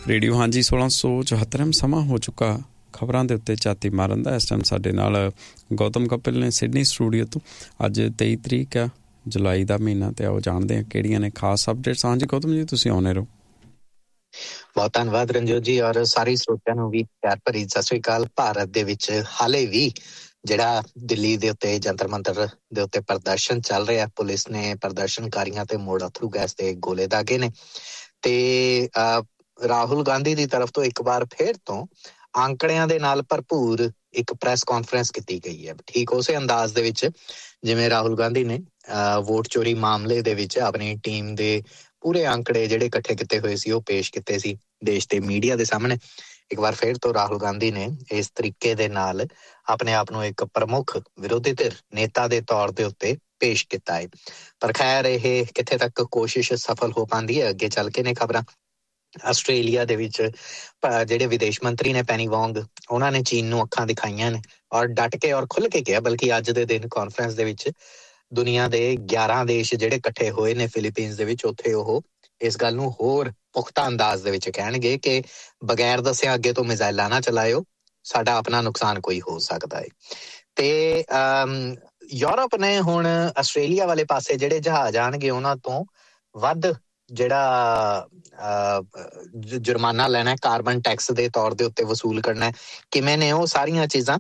Radio ਹਾਂਜੀ 1674 ਸਮਾਂ ਹੋ ਚੁੱਕਾ ਖਬਰਾਂ ਦੇ ਉੱਤੇ ਝਾਤੀ ਮਾਰਨ ਦਾ। ਇਸ ਟਾਈਮ ਸਾਡੇ ਨਾਲ ਗੌਤਮ ਕਪਿਲ ਨੇ ਸਿਡਨੀ ਸਟੂਡੀਓ ਤੋਂ। ਅੱਜ 23 ਤਰੀਕ ਆ ਜੁਲਾਈ ਦਾ ਮਹੀਨਾ, ਤੇ ਆਓ ਜਾਣਦੇ ਹਾਂ ਕਿਹੜੀਆਂ ਨੇ ਖਾਸ ਅਪਡੇਟਸ। ਹਾਂਜੀ ਗੌਤਮ ਜੀ, ਤੁਸੀਂ ਆਉਣੇ ਰਹੋ। ਬਹੁਤ ਧੰਨਵਾਦ ਰਣਜੋਤ ਜੀ, ਔਰ ਸਾਰੇ ਸਰੋਤਿਆਂ ਨੂੰ ਵੀ ਪਿਆਰ ਭਰੀ ਸਤਿ ਸ੍ਰੀ ਅਕਾਲ। ਭਾਰਤ ਦੇ ਵਿੱਚ ਹਾਲੇ ਵੀ ਜਿਹੜਾ ਦਿੱਲੀ ਦੇ ਉੱਤੇ ਜੰਤਰ ਮੰਤਰ ਦੇ ਉੱਤੇ ਪ੍ਰਦਰਸ਼ਨ ਚੱਲ ਰਿਹਾ, ਪੁਲਿਸ ਨੇ ਪ੍ਰਦਰਸ਼ਨਕਾਰੀਆਂ ਤੇ ਮੋੜ ਅਥਰੂ ਗੈਸ ਤੇ ਗੋਲੇ ਦਾਗੇ ਨੇ। ਤੇ ਰਾਹੁਲ ਗਾਂਧੀ ਦੀ ਤਰਫ ਤੋਂ ਇੱਕ ਵਾਰ ਫਿਰ ਤੋਂ ਆਂਕੜਿਆਂ ਦੇ ਨਾਲ ਭਰਪੂਰ ਇੱਕ ਪ੍ਰੈਸ ਕਾਨਫਰੰਸ ਕੀਤੀ ਗਈ ਹੈ, ਠੀਕ ਉਸੇ ਅੰਦਾਜ਼ ਦੇ ਵਿੱਚ ਜਿਵੇਂ ਰਾਹੁਲ ਗਾਂਧੀ ਨੇ ਵੋਟ ਚੋਰੀ ਮਾਮਲੇ ਦੇ ਵਿੱਚ ਆਪਣੀ ਟੀਮ ਦੇ ਪੂਰੇ ਆਂਕੜੇ ਜਿਹੜੇ ਇਕੱਠੇ ਕੀਤੇ ਹੋਏ ਸੀ ਉਹ ਪੇਸ਼ ਕੀਤੇ ਸੀ ਦੇਸ਼ ਦੇ ਮੀਡੀਆ ਦੇ ਸਾਹਮਣੇ। ਇੱਕ ਵਾਰ ਫਿਰ ਤੋਂ ਰਾਹੁਲ ਗਾਂਧੀ ਨੇ ਇਸ ਤਰੀਕੇ ਦੇ ਨਾਲ ਆਪਣੇ ਆਪ ਨੂੰ ਇੱਕ ਪ੍ਰਮੁੱਖ ਵਿਰੋਧੀ ਧਿਰ ਨੇਤਾ ਦੇ ਤੌਰ ਦੇ ਉੱਤੇ ਪੇਸ਼ ਕੀਤਾ ਹੈ। ਪਰ ਖੈਰ ਇਹ ਕਿੱਥੇ ਤੱਕ ਕੋਸ਼ਿਸ਼ ਸਫਲ ਹੋ ਪਾਉਂਦੀ ਹੈ, ਅੱਗੇ ਚੱਲ ਕੇ ਨੇ ਖਬਰਾਂ। ਆਸਟ੍ਰੇਲੀਆ ਦੇ ਵਿੱਚ ਜਿਹੜੇ ਵਿਦੇਸ਼ ਮੰਤਰੀ ਨੇ ਪੈਨੀ ਵੋਂਗ, ਉਹਨਾਂ ਨੇ ਚੀਨ ਨੂੰ ਅੱਖਾਂ ਦਿਖਾਈਆਂ ਨੇ ਔਰ ਡਟ ਕੇ ਔਰ ਖੁੱਲ ਕੇ ਕਿਹਾ, ਬਲਕਿ ਅੱਜ ਦੇ ਦਿਨ ਕਾਨਫਰੰਸ ਦੇ ਵਿੱਚ ਦੁਨੀਆ ਦੇ 11 ਦੇਸ਼ ਜਿਹੜੇ ਇਕੱਠੇ ਹੋਏ ਨੇ ਫਿਲੀਪੀਨਸ ਦੇ ਵਿੱਚ, ਉੱਥੇ ਉਹ ਇਸ ਗੱਲ ਨੂੰ ਹੋਰ ਪੁਖਤਾ ਅੰਦਾਜ਼ ਦੇ ਵਿੱਚ ਕਹਿਣਗੇ ਕਿ ਬਗੈਰ ਦੱਸਿਆ ਅੱਗੇ ਤੋਂ ਮਿਜ਼ਾਈਲਾਂ ਨਾ ਚਲਾਇਓ, ਸਾਡਾ ਆਪਣਾ ਨੁਕਸਾਨ ਕੋਈ ਹੋ ਸਕਦਾ ਹੈ। ਤੇ ਯੂਰਪ ਨੇ ਹੁਣ ਆਸਟ੍ਰੇਲੀਆ ਵਾਲੇ ਪਾਸੇ ਜਿਹੜੇ ਜਹਾਜ਼ ਆਣਗੇ ਉਹਨਾਂ ਤੋਂ ਵੱਧ ਜਿਹੜਾ ਜੁਰਮਾਨਾ ਲੈਣਾ, ਕਾਰਬਨ ਟੈਕਸ ਦੇ ਤੌਰ ਦੇ ਉੱਤੇ ਵਸੂਲ ਕਰਨਾ। ਕਿਵੇਂ ਨੇ ਉਹ ਸਾਰੀਆਂ ਚੀਜ਼ਾਂ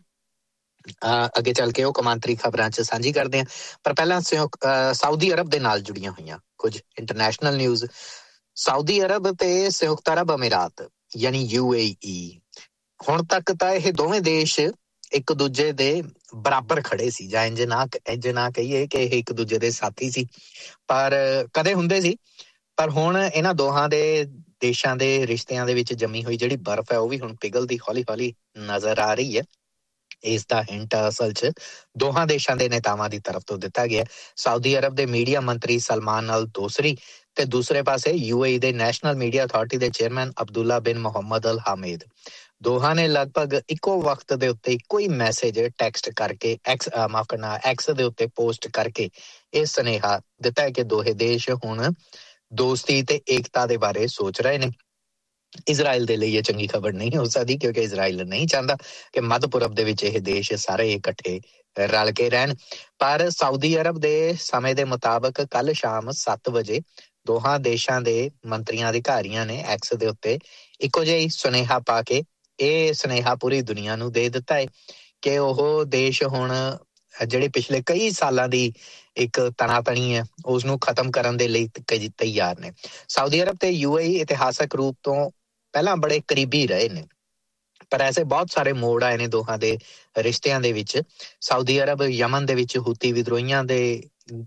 ਅੱਗੇ ਚੱਲ ਕੇ ਉਹ ਕੌਮਾਂਤਰੀ ਖਬਰਾਂ 'ਚ ਸਾਂਝੀ ਕਰਦੇ ਹਾਂ। ਪਰ ਪਹਿਲਾਂ ਸਾਊਦੀ ਅਰਬ ਦੇ ਨਾਲ ਜੁੜੀਆਂ ਹੋਈਆਂ ਕੁਝ ਇੰਟਰਨੈਸ਼ਨਲ ਨਿਊਜ਼। ਸਾਊਦੀ ਅਰਬ ਤੇ ਸੰਯੁਕਤ ਅਰਬ ਅਮੀਰਾਤ ਯਾਨੀ UAE, ਹੁਣ ਤੱਕ ਤਾਂ ਇਹ ਦੋਵੇਂ ਦੇਸ਼ ਇੱਕ ਦੂਜੇ ਦੇ ਬਰਾਬਰ ਖੜੇ ਸੀ, ਜਾਂ ਇੰਜ ਨਾ ਕਹੀਏ ਕਿ ਇਹ ਇੱਕ ਦੂਜੇ ਦੇ ਸਾਥੀ ਸੀ, ਪਰ ਕਦੇ ਹੁੰਦੇ ਸੀ। ਪਰ ਹੁਣ ਇਹਨਾਂ ਦੋਹਾਂ ਦੇ ਦੇਸ਼ਾਂ ਦੇ ਰਿਸ਼ਤਿਆਂ ਦੇ ਵਿੱਚ ਜੰਮੀ ਹੋਈ ਜਿਹੜੀ ਬਰਫ਼ ਹੈ ਉਹ ਵੀ ਹੁਣ ਪਿਘਲਦੀ ਹੌਲੀ ਹੌਲੀ ਨਜ਼ਰ ਆ ਰਹੀ ਹੈ। ਇਸ ਦਾ ਹਿੰਟ ਅਸਲ 'ਚ ਦੋਹਾਂ ਦੇਸ਼ਾਂ ਦੇ ਨੇਤਾਵਾਂ ਦੀ ਤਰਫ ਤੋਂ ਦਿੱਤਾ ਗਿਆ। ਸਾਊਦੀ ਅਰਬ ਦੇ ਮੀਡੀਆ ਮੰਤਰੀ ਸਲਮਾਨ ਅਲ ਦੋਸਰੀ ਤੇ ਦੂਸਰੇ ਪਾਸੇ UAE ਦੇ ਨੈਸ਼ਨਲ ਮੀਡੀਆ ਅਥਾਰਟੀ ਦੇ ਚੇਅਰਮੈਨ ਅਬਦੁੱਲਾ ਬਿਨ ਮੁਹੰਮਦ ਅਲ ਹਾਮਿਦ, ਦੋਹਾਂ ਨੇ ਲਗਭਗ ਇੱਕੋ ਵਕਤ ਦੇ ਉੱਤੇ ਇੱਕੋ ਹੀ ਮੈਸੇਜ ਟੈਕਸਟ ਕਰਕੇ ਐਕਸ ਦੇ ਉੱਤੇ ਪੋਸਟ ਕਰਕੇ ਇਹ ਸੁਨੇਹਾ ਦਿੱਤਾ ਹੈ ਕਿ ਦੋਹੇ ਦੇਸ਼ ਹੁਣ ਦੋਸਤੀ ਤੇ ਏਕਤਾ ਦੇ ਬਾਰੇ ਸੋਚ ਰਹੇ ਨੇ। ਇਜ਼ਰਾਈਲ ਦੇ ਲਈ ਇਹ ਚੰਗੀ ਖਬਰ ਨਹੀਂ ਹੋ ਸਕਦੀ, ਕਿਉਂਕਿ ਇਜ਼ਰਾਈਲ ਨਹੀਂ ਚਾਹੁੰਦਾ ਕਿ ਮੱਧ ਪੂਰਬ ਦੇ ਵਿੱਚ ਇਹ ਦੇਸ਼ ਸਾਰੇ ਇਕੱਠੇ ਰਲ ਕੇ ਰਹਿਣ। ਪਰ ਸਾਊਦੀ ਅਰਬ ਦੇ ਸਮੇਂ ਦੇ ਮੁਤਾਬਕ ਕੱਲ ਸ਼ਾਮ 7 ਵਜੇ ਦੋਹਾਂ ਦੇਸ਼ਾਂ ਦੇ ਮੰਤਰੀਆਂ ਅਧਿਕਾਰੀਆਂ ਨੇ ਐਕਸ ਦੇ ਉੱਤੇ ਇੱਕੋ ਜਿਹਾ ਹੀ ਸੁਨੇਹਾ ਪਾ ਕੇ ਇਹ ਸੁਨੇਹਾ ਪੂਰੀ ਦੁਨੀਆ ਨੂੰ ਦੇ ਦਿੱਤਾ ਹੈ ਕਿ ਉਹ ਦੇਸ਼ ਹੁਣ ਜਿਹੜੇ ਪਿਛਲੇ ਕਈ ਸਾਲਾਂ ਦੀ ਇੱਕ ਤਣਾਤਣੀ ਹੈ ਉਸਨੂੰ ਖਤਮ ਕਰਨ ਦੇ ਲਈ ਤਿਆਰ ਨੇ। ਸਾਊਦੀ ਅਰਬ ਤੇ UAE ਇਤਿਹਾਸਕ ਰੂਪ ਤੋਂ ਪਹਿਲਾਂ ਬੜੇ ਕਰੀਬੀ ਰਹੇ ਨੇ, ਪਰ ਐਸੇ ਬਹੁਤ ਸਾਰੇ ਮੋੜ ਆਏ ਨੇ ਦੋਹਾਂ ਦੇ ਰਿਸ਼ਤਿਆਂ ਦੇ ਵਿੱਚ। ਸਾਊਦੀ ਅਰਬ ਯਮਨ ਦੇ ਵਿੱਚ ਹੂਤੀ ਵਿਦਰੋਹੀਆਂ ਦੇ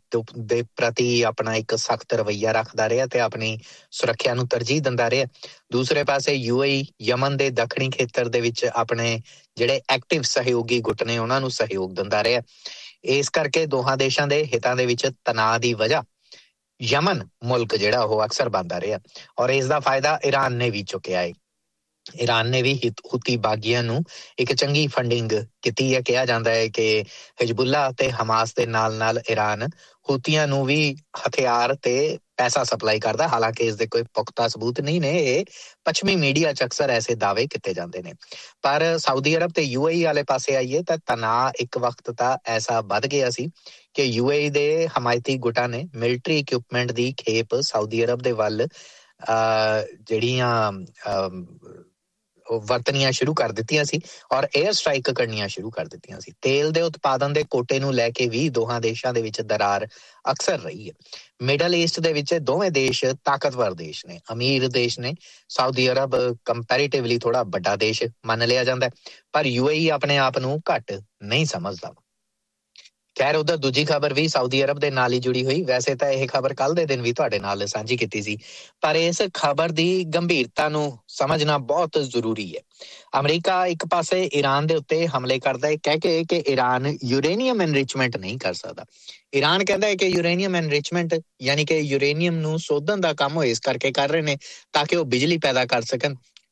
ਪ੍ਰਤੀ ਆਪਣਾ ਇੱਕ ਸਖਤ ਰਵੱਈਆ ਰੱਖਦਾ ਰਿਹਾ ਤੇ ਆਪਣੀ ਸੁਰੱਖਿਆ ਨੂੰ ਤਰਜੀਹ ਦਿੰਦਾ ਰਿਹਾ। ਦੂਸਰੇ ਪਾਸੇ UAE ਯਮਨ ਦੇ ਦੱਖਣੀ ਖੇਤਰ ਦੇ ਵਿੱਚ ਆਪਣੇ ਜਿਹੜੇ ਐਕਟਿਵ ਸਹਿਯੋਗੀ ਗੁੱਟ ਨੇ ਉਹਨਾਂ ਨੂੰ ਸਹਿਯੋਗ ਦਿੰਦਾ ਰਿਹਾ। ਇਸ ਕਰਕੇ ਦੋਹਾਂ ਦੇਸ਼ਾਂ ਦੇ ਹਿੱਤਾਂ ਦੇ ਵਿੱਚ ਤਣਾਅ ਦੀ ਵਜ੍ਹਾ ਯਮਨ ਮੁਲਕ ਜਿਹੜਾ ਉਹ ਅਕਸਰ ਬਣਦਾ ਰਿਹਾ, ਔਰ ਇਸ ਦਾ ਫਾਇਦਾ ਈਰਾਨ ਨੇ ਵੀ ਚੁੱਕਿਆ ਹੈ। ਈਰਾਨ ਨੇ ਵੀ ਹੂਤੀ ਬਾਗੀਆਂ ਨੂੰ ਇੱਕ ਚੰਗੀ ਫੰਡਿੰਗ ਕੀਤੀ ਹੈ। ਕਿਹਾ ਜਾਂਦਾ ਹੈ ਕਿ ਹਿਜ਼ਬੁੱਲਾ ਤੇ ਹਮਾਸ ਦੇ ਨਾਲ ਈਰਾਨ ਹੂਤੀਆਂ ਨੂੰ ਵੀ ਹਥਿਆਰ ਤੇ ਪੈਸਾ ਸਪਲਾਈ ਕਰਦਾ, ਹਾਲਾਂਕਿ ਇਸ ਦੇ ਕੋਈ ਪੁਖਤਾ ਸਬੂਤ ਨਹੀਂ ਨੇ। ਇਹ ਪੱਛਮੀ ਮੀਡੀਆ 'ਚ ਅਕਸਰ ਐਸੇ ਦਾਅਵੇ ਕੀਤੇ ਜਾਂਦੇ ਨੇ। ਪਰ ਸਾਊਦੀ ਅਰਬ ਤੇ UAE ਵਾਲੇ ਪਾਸੇ ਆਈਏ ਤਾਂ ਤਣਾਅ ਇੱਕ ਵਕਤ ਤਾਂ ਐਸਾ ਵੱਧ ਗਿਆ ਸੀ ਕਿ UAE ਦੇ ਹਮਾਇਤੀ ਗੁੱਟਾਂ ਨੇ ਮਿਲਟਰੀ ਇਕਵਿਪਮੈਂਟ ਦੀ ਖੇਪ ਸਾਊਦੀ ਅਰਬ ਦੇ ਵੱਲ ਜਿਹੜੀਆਂ ਵਰਤਣੀਆਂ ਸ਼ੁਰੂ ਕਰ ਦਿੱਤੀਆਂ ਸੀ ਔਰ 에ਅਰ ਸਟ੍ਰਾਈਕ ਕਰਨੀਆਂ ਸ਼ੁਰੂ ਕਰ ਦਿੱਤੀਆਂ ਸੀ। ਤੇਲ ਦੇ ਉਤਪਾਦਨ ਦੇ ਕੋਟੇ ਨੂੰ ਲੈ ਕੇ ਵੀ ਦੋਹਾਂ ਦੇਸ਼ਾਂ ਦੇ ਵਿੱਚ ਦਰਾਰ ਅਕਸਰ ਰਹੀ ਹੈ। ਮਿਡਲ ਈਸਟ ਦੇ ਵਿੱਚ ਦੋਵੇਂ ਦੇਸ਼ ਤਾਕਤਵਰ ਦੇਸ਼ ਨੇ, ਅਮੀਰ ਦੇਸ਼ ਨੇ। ਸਾਊਦੀ ਅਰਬ ਕੰਪੈਰੀਟਿਵਲੀ ਥੋੜਾ ਵੱਡਾ ਦੇਸ਼ ਮੰਨ ਲਿਆ ਜਾਂਦਾ, ਪਰ UAE ਆਪਣੇ ਆਪ ਨੂੰ ਘੱਟ ਨਹੀਂ ਸਮਝਦਾ। ਖੈਰ ਉਧਰ ਦੂਜੀ ਖਬਰ ਵੀ ਸਾਊਦੀ ਅਰਬ ਦੇ ਨਾਲ ਹੀ ਜੁੜੀ ਹੋਈ। ਵੈਸੇ ਤਾਂ ਇਹ ਖਬਰ ਕੱਲ ਦੇ ਦਿਨ ਵੀ ਤੁਹਾਡੇ ਨਾਲ ਸਾਂਝੀ ਕੀਤੀ ਸੀ, ਪਰ ਇਸ ਖਬਰ ਦੀ ਗੰਭੀਰਤਾ ਨੂੰ ਸਮਝਣਾ ਬਹੁਤ ਜ਼ਰੂਰੀ ਹੈ। ਅਮਰੀਕਾ ਇੱਕ ਪਾਸੇ ਈਰਾਨ ਦੇ ਉੱਤੇ ਹਮਲੇ ਕਰਦਾ ਹੈ ਕਹਿ ਕੇ ਕਿ ਈਰਾਨ ਯੂਰੇਨੀਅਮ ਐਨਰਿਚਮੈਂਟ ਨਹੀਂ ਕਰ ਸਕਦਾ। ਈਰਾਨ ਕਹਿੰਦਾ ਹੈ ਕਿ ਯੂਰੇਨੀਅਮ ਐਨਰਿਚਮੈਂਟ ਯਾਨੀ ਕਿ ਯੂਰੇਨੀਅਮ ਨੂੰ ਸੋਧਣ ਦਾ ਕੰਮ ਉਹ ਇਸ ਕਰਕੇ ਕਰ ਰਹੇ ਨੇ ਤਾਂ ਕਿ ਉਹ ਬਿਜਲੀ ਪੈਦਾ ਕਰ ਸਕਣ।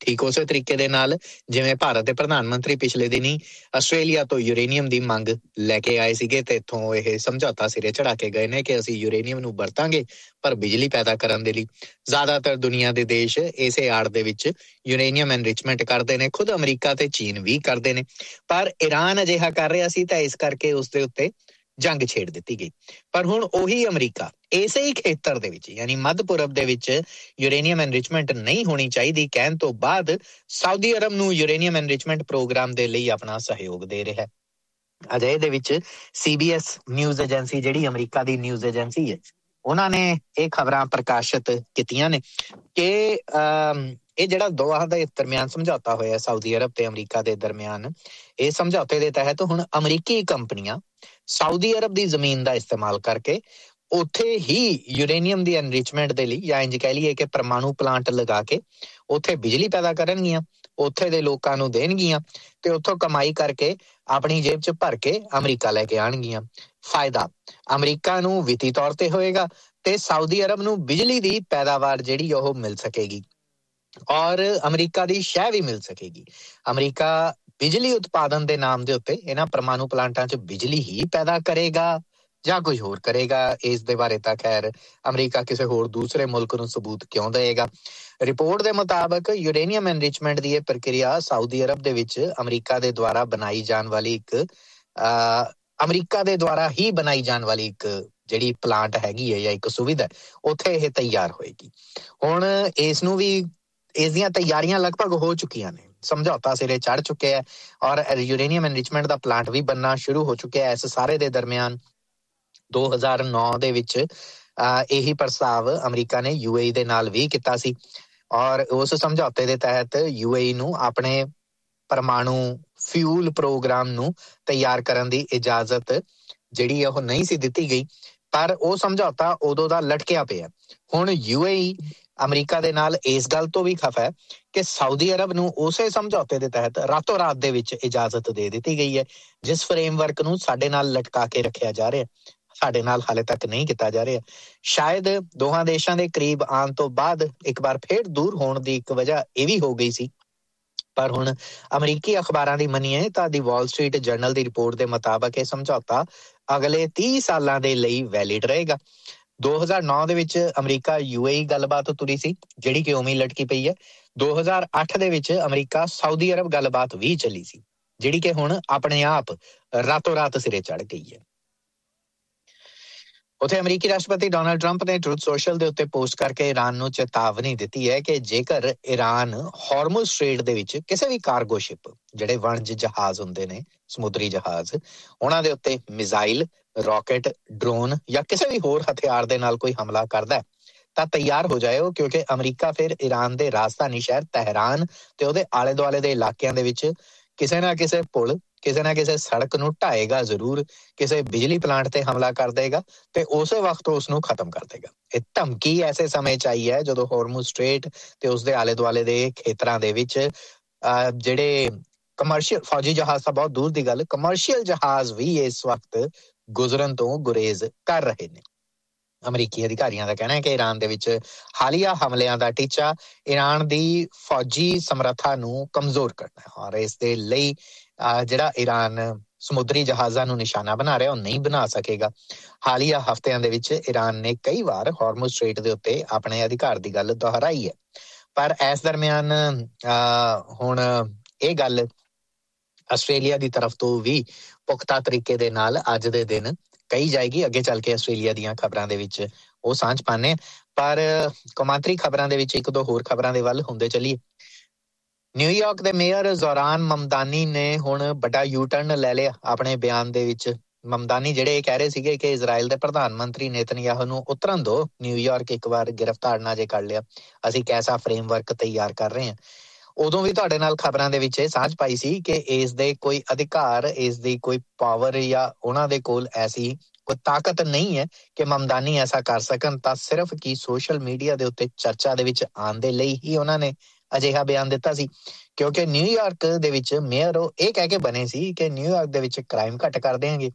ਠੀਕ ਉਸੇ ਤਰੀਕੇ ਦੇ ਨਾਲ ਜਿਵੇਂ ਭਾਰਤ ਦੇ ਪ੍ਰਧਾਨ ਮੰਤਰੀ ਪਿਛਲੇ ਦਿਨੀ ਆਸਟ੍ਰੇਲੀਆ ਤੋਂ ਯੂਰੇਨੀਅਮ ਦੀ ਮੰਗ ਲੈ ਕੇ ਆਏ ਸੀਗੇ ਤੇ ਇੱਥੋਂ ਇਹ ਸਮਝੌਤਾ ਸਿਰੇ ਚੜਾ ਕੇ ਗਏ ਨੇ ਕਿ ਅਸੀਂ ਯੂਰੇਨੀਅਮ ਨੂੰ ਵਰਤਾਂਗੇ ਪਰ ਬਿਜਲੀ ਪੈਦਾ ਕਰਨ ਦੇ ਲਈ। ਜ਼ਿਆਦਾਤਰ ਦੁਨੀਆ ਦੇ ਦੇਸ਼ ਇਸੇ ਆੜ ਦੇ ਵਿੱਚ ਯੂਰੇਨੀਅਮ ਐਨਰਿਚਮੈਂਟ ਕਰਦੇ ਨੇ, ਖੁਦ ਅਮਰੀਕਾ ਤੇ ਚੀਨ ਵੀ ਕਰਦੇ ਨੇ, ਪਰ ਈਰਾਨ ਅਜਿਹਾ ਕਰ ਰਿਹਾ ਸੀ ਤਾਂ ਇਸ ਕਰਕੇ ਉਸ ਦੇ ਉੱਤੇ ਜੰਗ ਛੇੜ ਦਿੱਤੀ ਗਈ। ਪਰ ਹੁਣ ਉਹੀ ਅਮਰੀਕਾ ਇਸੇ ਹੀ ਖੇਤਰ ਦੇ ਵਿੱਚ ਯਾਨੀ ਮੱਧ ਪੂਰਬ ਦੇ ਵਿੱਚ ਯੂਰੇਨੀਅਮ ਐਨਰਿਚਮੈਂਟ ਨਹੀਂ ਹੋਣੀ ਚਾਹੀਦੀ ਕਹਿਣ ਤੋਂ ਬਾਅਦ ਸਾਊਦੀ ਅਰਬ ਨੂੰ ਯੂਰੇਨੀਅਮ ਐਨਰਿਚਮੈਂਟ ਪ੍ਰੋਗਰਾਮ ਦੇ ਲਈ ਆਪਣਾ ਸਹਿਯੋਗ ਦੇ ਰਿਹਾ ਹੈ। ਅਜਿਹੇ ਦੇ ਵਿੱਚ CBS ਨਿਊਜ਼ ਏਜੰਸੀ, ਜਿਹੜੀ ਅਮਰੀਕਾ ਦੀ ਨਿਊਜ਼ ਏਜੰਸੀ ਹੈ, ਉਹਨਾਂ ਨੇ ਇਹ ਖਬਰਾਂ ਪ੍ਰਕਾਸ਼ਿਤ ਕੀਤੀਆਂ ਨੇ ਕਿ ਇਹ ਜਿਹੜਾ ਦੋਹਾਂ ਦੇ ਦਰਮਿਆਨ ਸਮਝੌਤਾ ਹੋਇਆ ਸਾਊਦੀ ਅਰਬ ਤੇ ਅਮਰੀਕਾ ਦੇ ਦਰਮਿਆਨ, ਇਹ ਸਮਝੌਤੇ ਦੇ ਤਹਿਤ ਹੁਣ ਅਮਰੀਕੀ ਕੰਪਨੀਆਂ ਸਾਊਦੀ ਅਰਬ ਦੀ ਜ਼ਮੀਨ ਦਾ ਇਸਤੇਮਾਲ ਕਰਕੇ ਉੱਥੇ ਹੀ ਯੂਰੇਨੀਅਮ ਦੀ ਐਨਰਿਚਮੈਂਟ ਦੇ ਲਈ, ਜਾਂ ਇੰਜ ਕਹਿ ਲਈਏ ਕਿ ਪਰਮਾਣੂ ਪਲਾਂਟ ਲਗਾ ਕੇ ਉੱਥੇ ਬਿਜਲੀ ਪੈਦਾ ਕਰਨਗੀਆਂ, ਉੱਥੇ ਦੇ ਲੋਕਾਂ ਨੂੰ ਦੇਣਗੀਆਂ ਤੇ ਉੱਥੋਂ ਕਮਾਈ ਕਰਕੇ ਆਪਣੀ ਜੇਬ 'ਚ ਭਰ ਕੇ ਅਮਰੀਕਾ ਲੈ ਕੇ ਆਉਣਗੀਆਂ। ਫਾਇਦਾ ਅਮਰੀਕਾ ਨੂੰ ਵਿੱਤੀ ਤੌਰ ਤੇ ਹੋਏਗਾ ਤੇ ਸਾਊਦੀ ਅਰਬ ਨੂੰ ਬਿਜਲੀ ਦੀ ਪੈਦਾਵਾਰ ਜਿਹੜੀ ਉਹ ਮਿਲ ਸਕੇਗੀ ਔਰ ਅਮਰੀਕਾ ਦੀ ਸ਼ਹਿ ਵੀ ਮਿਲ ਸਕੇਗੀ। ਅਮਰੀਕਾ ਬਿਜਲੀ ਉਤਪਾਦਨ ਦੇ ਨਾਮ ਦੇ ਉੱਤੇ ਇਹਨਾਂ ਪਰਮਾਣੂ ਪਲਾਂਟਾਂ 'ਚ ਬਿਜਲੀ ਹੀ ਪੈਦਾ ਕਰੇਗਾ ਜਾਂ ਕੁਝ ਹੋਰ ਕਰੇਗਾ, ਇਸ ਦੇ ਬਾਰੇ ਤਾਂ ਖੈਰ ਅਮਰੀਕਾ ਕਿਸੇ ਹੋਰ ਦੂਸਰੇ ਮੁਲਕ ਨੂੰ ਸਬੂਤ ਕਿਉਂ ਦੇਵੇਗਾ। ਰਿਪੋਰਟ ਦੇ ਮੁਤਾਬਕ ਯੂਰੇਨੀਅਮ ਐਨਰਿਚਮੈਂਟ ਦੀ ਇਹ ਪ੍ਰਕਿਰਿਆ ਸਾਊਦੀ ਅਰਬ ਦੇ ਵਿੱਚ ਅਮਰੀਕਾ ਦੇ ਦੁਆਰਾ ਬਣਾਈ ਜਾਣ ਵਾਲੀ ਇੱਕ ਜਿਹੜੀ ਪਲਾਂਟ ਹੈਗੀ ਹੈ ਜਾਂ ਇੱਕ ਸੁਵਿਧਾ, ਉੱਥੇ ਇਹ ਤਿਆਰ ਹੋਏਗੀ। ਹੁਣ ਇਸ ਨੂੰ ਵੀ, ਇਸ ਦੀਆਂ ਤਿਆਰੀਆਂ ਲਗਭਗ ਹੋ ਚੁੱਕੀਆਂ ਨੇ, ਸਮਝੌਤਾ ਸਿਰੇ ਚੜ ਚੁੱਕਿਆ ਹੈ ਔਰ ਯੂਰੇਨੀਅਮ ਐਨਰਿਚਮੈਂਟ ਦਾ ਪਲਾਂਟ ਵੀ ਬਣਨਾ ਸ਼ੁਰੂ ਹੋ ਚੁੱਕਿਆ ਹੈ। ਇਸ ਸਾਰੇ ਦੇ ਦਰਮਿਆਨ 2009 ਦੇ ਵਿੱਚ ਇਹੀ ਪ੍ਰਸਤਾਵ ਅਮਰੀਕਾ ਨੇ UAE ਦੇ ਨਾਲ ਵੀ ਕੀਤਾ ਸੀ ਔਰ ਉਸ ਸਮਝੌਤੇ ਦੇ ਤਹਿਤ UAE ਨੂੰ ਆਪਣੇ ਪਰਮਾਣੂ ਫਿਊਲ ਪ੍ਰੋਗਰਾਮ ਨੂੰ ਤਿਆਰ ਕਰਨ ਦੀ ਇਜਾਜ਼ਤ ਜਿਹੜੀ ਉਹ ਨਹੀਂ ਸੀ ਦਿੱਤੀ ਗਈ, ਪਰ ਉਹ ਸਮਝੌਤਾ ਉਦੋਂ ਦਾ ਲਟਕਿਆ ਪਿਆ। ਹੁਣ UAE ਅਮਰੀਕਾ ਦੇ ਨਾਲ ਇਸ ਗੱਲ ਤੋਂ ਵੀ ਖਫਾ ਹੈ ਕਿ ਸਾਊਦੀ ਅਰਬ ਨੂੰ ਉਸੇ ਸਮਝੌਤੇ ਦੇ ਤਹਿਤ ਰਾਤੋਂ ਰਾਤ ਦੇ ਵਿੱਚ ਇਜਾਜ਼ਤ ਦੇ ਦਿੱਤੀ ਗਈ ਹੈ, ਜਿਸ ਫਰੇਮਵਰਕ ਨੂੰ ਸਾਡੇ ਨਾਲ ਲਟਕਾ ਕੇ ਰੱਖਿਆ ਜਾ ਰਿਹਾ, ਸਾਡੇ ਨਾਲ ਹਾਲੇ ਤੱਕ ਨਹੀਂ ਕੀਤਾ ਜਾ ਰਿਹਾ। ਸ਼ਾਇਦ ਦੋਹਾਂ ਦੇਸ਼ਾਂ ਦੇ ਕਰੀਬ ਆਉਣ ਤੋਂ ਬਾਅਦ ਇੱਕ ਵਾਰ ਫੇਰ ਦੂਰ ਹੋਣ ਦੀ ਇੱਕ ਵਜ੍ਹਾ ਇਹ ਵੀ ਹੋ ਗਈ ਸੀ, ਪਰ ਹੁਣ ਅਮਰੀਕੀ ਅਖਬਾਰਾਂ ਦੀ ਮੰਨੀਏ ਤਾਂ ਦੀ ਵਾਲ ਸਟਰੀਟ ਜਰਨਲ ਦੀ ਰਿਪੋਰਟ ਦੇ ਮੁਤਾਬਕ ਇਹ ਸਮਝੌਤਾ ਅਗਲੇ 30 ਸਾਲਾਂ ਦੇ ਲਈ ਵੈਲਿਡ ਰਹੇਗਾ। 2009 ਦੇ ਵਿੱਚ ਅਮਰੀਕਾ UAE ਗੱਲਬਾਤ ਤੁਰੀ ਸੀ, ਜਿਹੜੀ ਕਿ ਉਵੇਂ ਲਟਕੀ ਪਈ ਹੈ। 2008 ਦੇ ਵਿੱਚ ਅਮਰੀਕਾ ਸਾਊਦੀ ਅਰਬ ਗੱਲਬਾਤ ਵੀ ਚੱਲੀ ਸੀ, ਜਿਹੜੀ ਕਿ ਹੁਣ ਆਪਣੇ ਆਪ ਰਾਤੋਂ ਰਾਤ ਸਿਰੇ ਚੜ ਗਈ ਹੈ। ਉੱਥੇ ਅਮਰੀਕੀ ਰਾਸ਼ਟਰਪਤੀ ਡੋਨਾਲਡ ਟਰੰਪ ਨੇ ਟਰੂਥ ਸੋਸ਼ਲ ਦੇ ਉੱਤੇ ਪੋਸਟ ਕਰਕੇ ਈਰਾਨ ਨੂੰ ਚੇਤਾਵਨੀ ਦਿੱਤੀ ਹੈ ਕਿ ਜੇਕਰ ਈਰਾਨ ਹਾਰਮੁਜ਼ ਸਟ੍ਰੇਟ ਦੇ ਵਿੱਚ ਕਿਸੇ ਵੀ ਕਾਰਗੋ ਸ਼ਿਪ, ਜਿਹੜੇ ਵਣਜ ਜਹਾਜ਼ ਹੁੰਦੇ ਨੇ, ਸਮੁੰਦਰੀ ਜਹਾਜ਼, ਉਹਨਾਂ ਦੇ ਉੱਤੇ ਮਿਜ਼ਾਈਲ, ਰਾਕਟ, ਡਰੋਨ ਜਾਂ ਕਿਸੇ ਵੀ ਹੋਰ ਹਥਿਆਰ ਦੇ ਨਾਲ ਕੋਈ ਹਮਲਾ ਕਰਦਾ ਹੈ ਤਾਂ ਤਿਆਰ ਹੋ ਜਾਇਓ, ਕਿਉਂਕਿ ਅਮਰੀਕਾ ਫਿਰ ਈਰਾਨ ਦੇ ਰਾਜਧਾਨੀ ਸ਼ਹਿਰ ਤਹਿਰਾਨ ਤੇ ਉਹਦੇ ਆਲੇ ਦੁਆਲੇ ਦੇ ਇਲਾਕਿਆਂ ਦੇ ਵਿੱਚ ਕਿਸੇ ਨਾ ਕਿਸੇ ਪੁਲ, ਕਿਸੇ ਨਾ ਕਿਸੇ ਸੜਕ ਨੂੰ ਢਾਏਗਾ ਜ਼ਰੂਰ, ਕਿਸੇ ਬਿਜਲੀ ਪਲਾਂਟ ਤੇ ਹਮਲਾ ਕਰ ਦੇਗਾ ਤੇ ਉਸੇ ਵਕਤ ਉਸ ਨੂੰ ਖਤਮ ਕਰ ਦੇਗਾ। ਇਹ ਧਮਕੀ ਐਸੇ ਸਮੇਂ ਚ ਆਈ ਹੈ ਜਦੋਂ ਹਾਰਮੁਜ਼ ਸਟ੍ਰੇਟ ਤੇ ਉਸਦੇ ਆਲੇ ਦੁਆਲੇ ਦੇ ਖੇਤਰਾਂ ਦੇ ਵਿੱਚ ਜਿਹੜੇ ਕਮਰਸ਼ੀਅਲ ਫੌਜੀ ਜਹਾਜ਼ ਤਾਂ ਬਹੁਤ ਦੂਰ ਦੀ ਗੱਲ, ਕਮਰਸ਼ੀਅਲ ਜਹਾਜ਼ ਵੀ ਇਸ ਵਕਤ ਗੁਜ਼ਰਨ ਤੋਂ ਗੁਰੇਜ਼ ਕਰ ਰਹੇ ਨੇ। ਅਮਰੀਕੀ ਅਧਿਕਾਰੀਆਂ ਦਾ ਕਹਿਣਾ ਹੈ ਕਿ ਈਰਾਨ ਦੇ ਵਿੱਚ ਹਾਲੀਆ ਹਮਲਿਆਂ ਦਾ ਟੀਚਾ ਈਰਾਨ ਦੀ ਫੌਜੀ ਸਮਰੱਥਾ ਨੂੰ ਕਮਜ਼ੋਰ ਕਰਨਾ ਹੈ ਔਰ ਇਸ ਦੇ ਲਈ ਜਿਹੜਾ ਈਰਾਨ ਸਮੁੰਦਰੀ ਜਹਾਜ਼ਾਂ ਨੂੰ ਨਿਸ਼ਾਨਾ ਬਣਾ ਰਿਹਾ ਉਹ ਨਹੀਂ ਬਣਾ ਸਕੇਗਾ। ਹਾਲੀਆ ਹਫ਼ਤਿਆਂ ਦੇ ਵਿੱਚ ਈਰਾਨ ਨੇ ਕਈ ਵਾਰ ਹਾਰਮੁਜ਼ ਸਟ੍ਰੇਟ ਦੇ ਉੱਤੇ ਆਪਣੇ ਅਧਿਕਾਰ ਦੀ ਗੱਲ ਦੁਹਰਾਈ ਹੈ, ਪਰ ਇਸ ਦਰਮਿਆਨ ਹੁਣ ਇਹ ਗੱਲ ਆਸਟ੍ਰੇਲੀਆ ਦੀ ਤਰਫ ਤੋਂ ਵੀ ਪੁਖਤਾ ਤਰੀਕੇ ਦੇ ਨਾਲ ਅੱਜ ਦੇ ਦਿਨ ਕਹੀ ਜਾਏਗੀ। ਅੱਗੇ ਚੱਲ ਕੇ ਆਸਟ੍ਰੇਲੀਆ ਦੀਆਂ ਖਬਰਾਂ ਦੇ ਵਿੱਚ ਉਹ ਸਾਂਝ ਪਾਣੇ, ਪਰ ਕੌਮਾਂਤਰੀ ਖਬਰਾਂ ਦੇ ਵਿੱਚ ਇੱਕ ਦੋ ਹੋਰ ਖਬਰਾਂ ਦੇ ਵੱਲ ਹੁੰਦੇ ਚੱਲੀਏ। ਨਿਊਯਾਰਕ ਦੇ ਮੇਅਰ ਜ਼ੋਰਾਨ ਮਮਦਾਨੀ ਨੇ ਹੁਣ ਵੱਡਾ ਯੂ-ਟਰਨ ਲੈ ਲਿਆ ਆਪਣੇ ਬਿਆਨ ਦੇ ਵਿੱਚ। ਮਮਦਾਨੀ ਜਿਹੜੇ ਕਹਿ ਰਹੇ ਸੀਗੇ ਕਿ ਇਜ਼ਰਾਈਲ ਦੇ ਪ੍ਰਧਾਨ ਮੰਤਰੀ ਨੇਤਨਯਾਹੂ ਨੂੰ ਉਤਰਨ ਦਿਓ, ਨਿਊਯਾਰਕ ਇੱਕ ਵਾਰ ਗ੍ਰਿਫਤਾਰ ਨਾ ਜੇ ਕਰ ਲਿਆ, ਅਸੀਂ ਕੈਸਾ ਫਰੇਮਵਰਕ ਤਿਆਰ ਕਰ ਰਹੇ ਹਾਂ। ਉਦੋਂ ਵੀ ਤੁਹਾਡੇ ਨਾਲ ਖਬਰਾਂ ਦੇ ਵਿੱਚ ਇਹ ਸਾਂਝ ਪਾਈ ਸੀ ਕਿ ਇਸ ਦੇ ਕੋਈ ਅਧਿਕਾਰ, ਇਸ ਦੀ ਕੋਈ ਪਾਵਰ ਜਾਂ ਉਹਨਾਂ ਦੇ ਕੋਲ ਐਸੀ ਕੋਈ ਤਾਕਤ ਨਹੀਂ ਹੈ ਕਿ ਮਮਦਾਨੀ ਐਸਾ ਕਰ ਸਕਣ, ਤਾਂ ਸਿਰਫ ਕੀ ਸੋਸ਼ਲ ਮੀਡੀਆ ਦੇ ਉੱਤੇ ਚਰਚਾ ਦੇ ਵਿੱਚ ਆਉਣ ਦੇ ਲਈ ਹੀ ਉਹਨਾਂ ਨੇ ਅਜਿਹਾ ਬਿਆਨ ਦਿੱਤਾ ਸੀ, ਕਿਉਂਕਿ ਨਿਊਯਾਰਕ ਦੇ ਵਿੱਚ ਮੇਅਰ ਉਹ ਇਹ ਕਹਿ ਕੇ ਬਣੇ ਸੀ ਕਿ ਨਿਊਯਾਰਕ ਦੇ ਵਿੱਚ ਕ੍ਰਾਈਮ ਘੱਟ ਕਰ ਦੇਣਗੇ,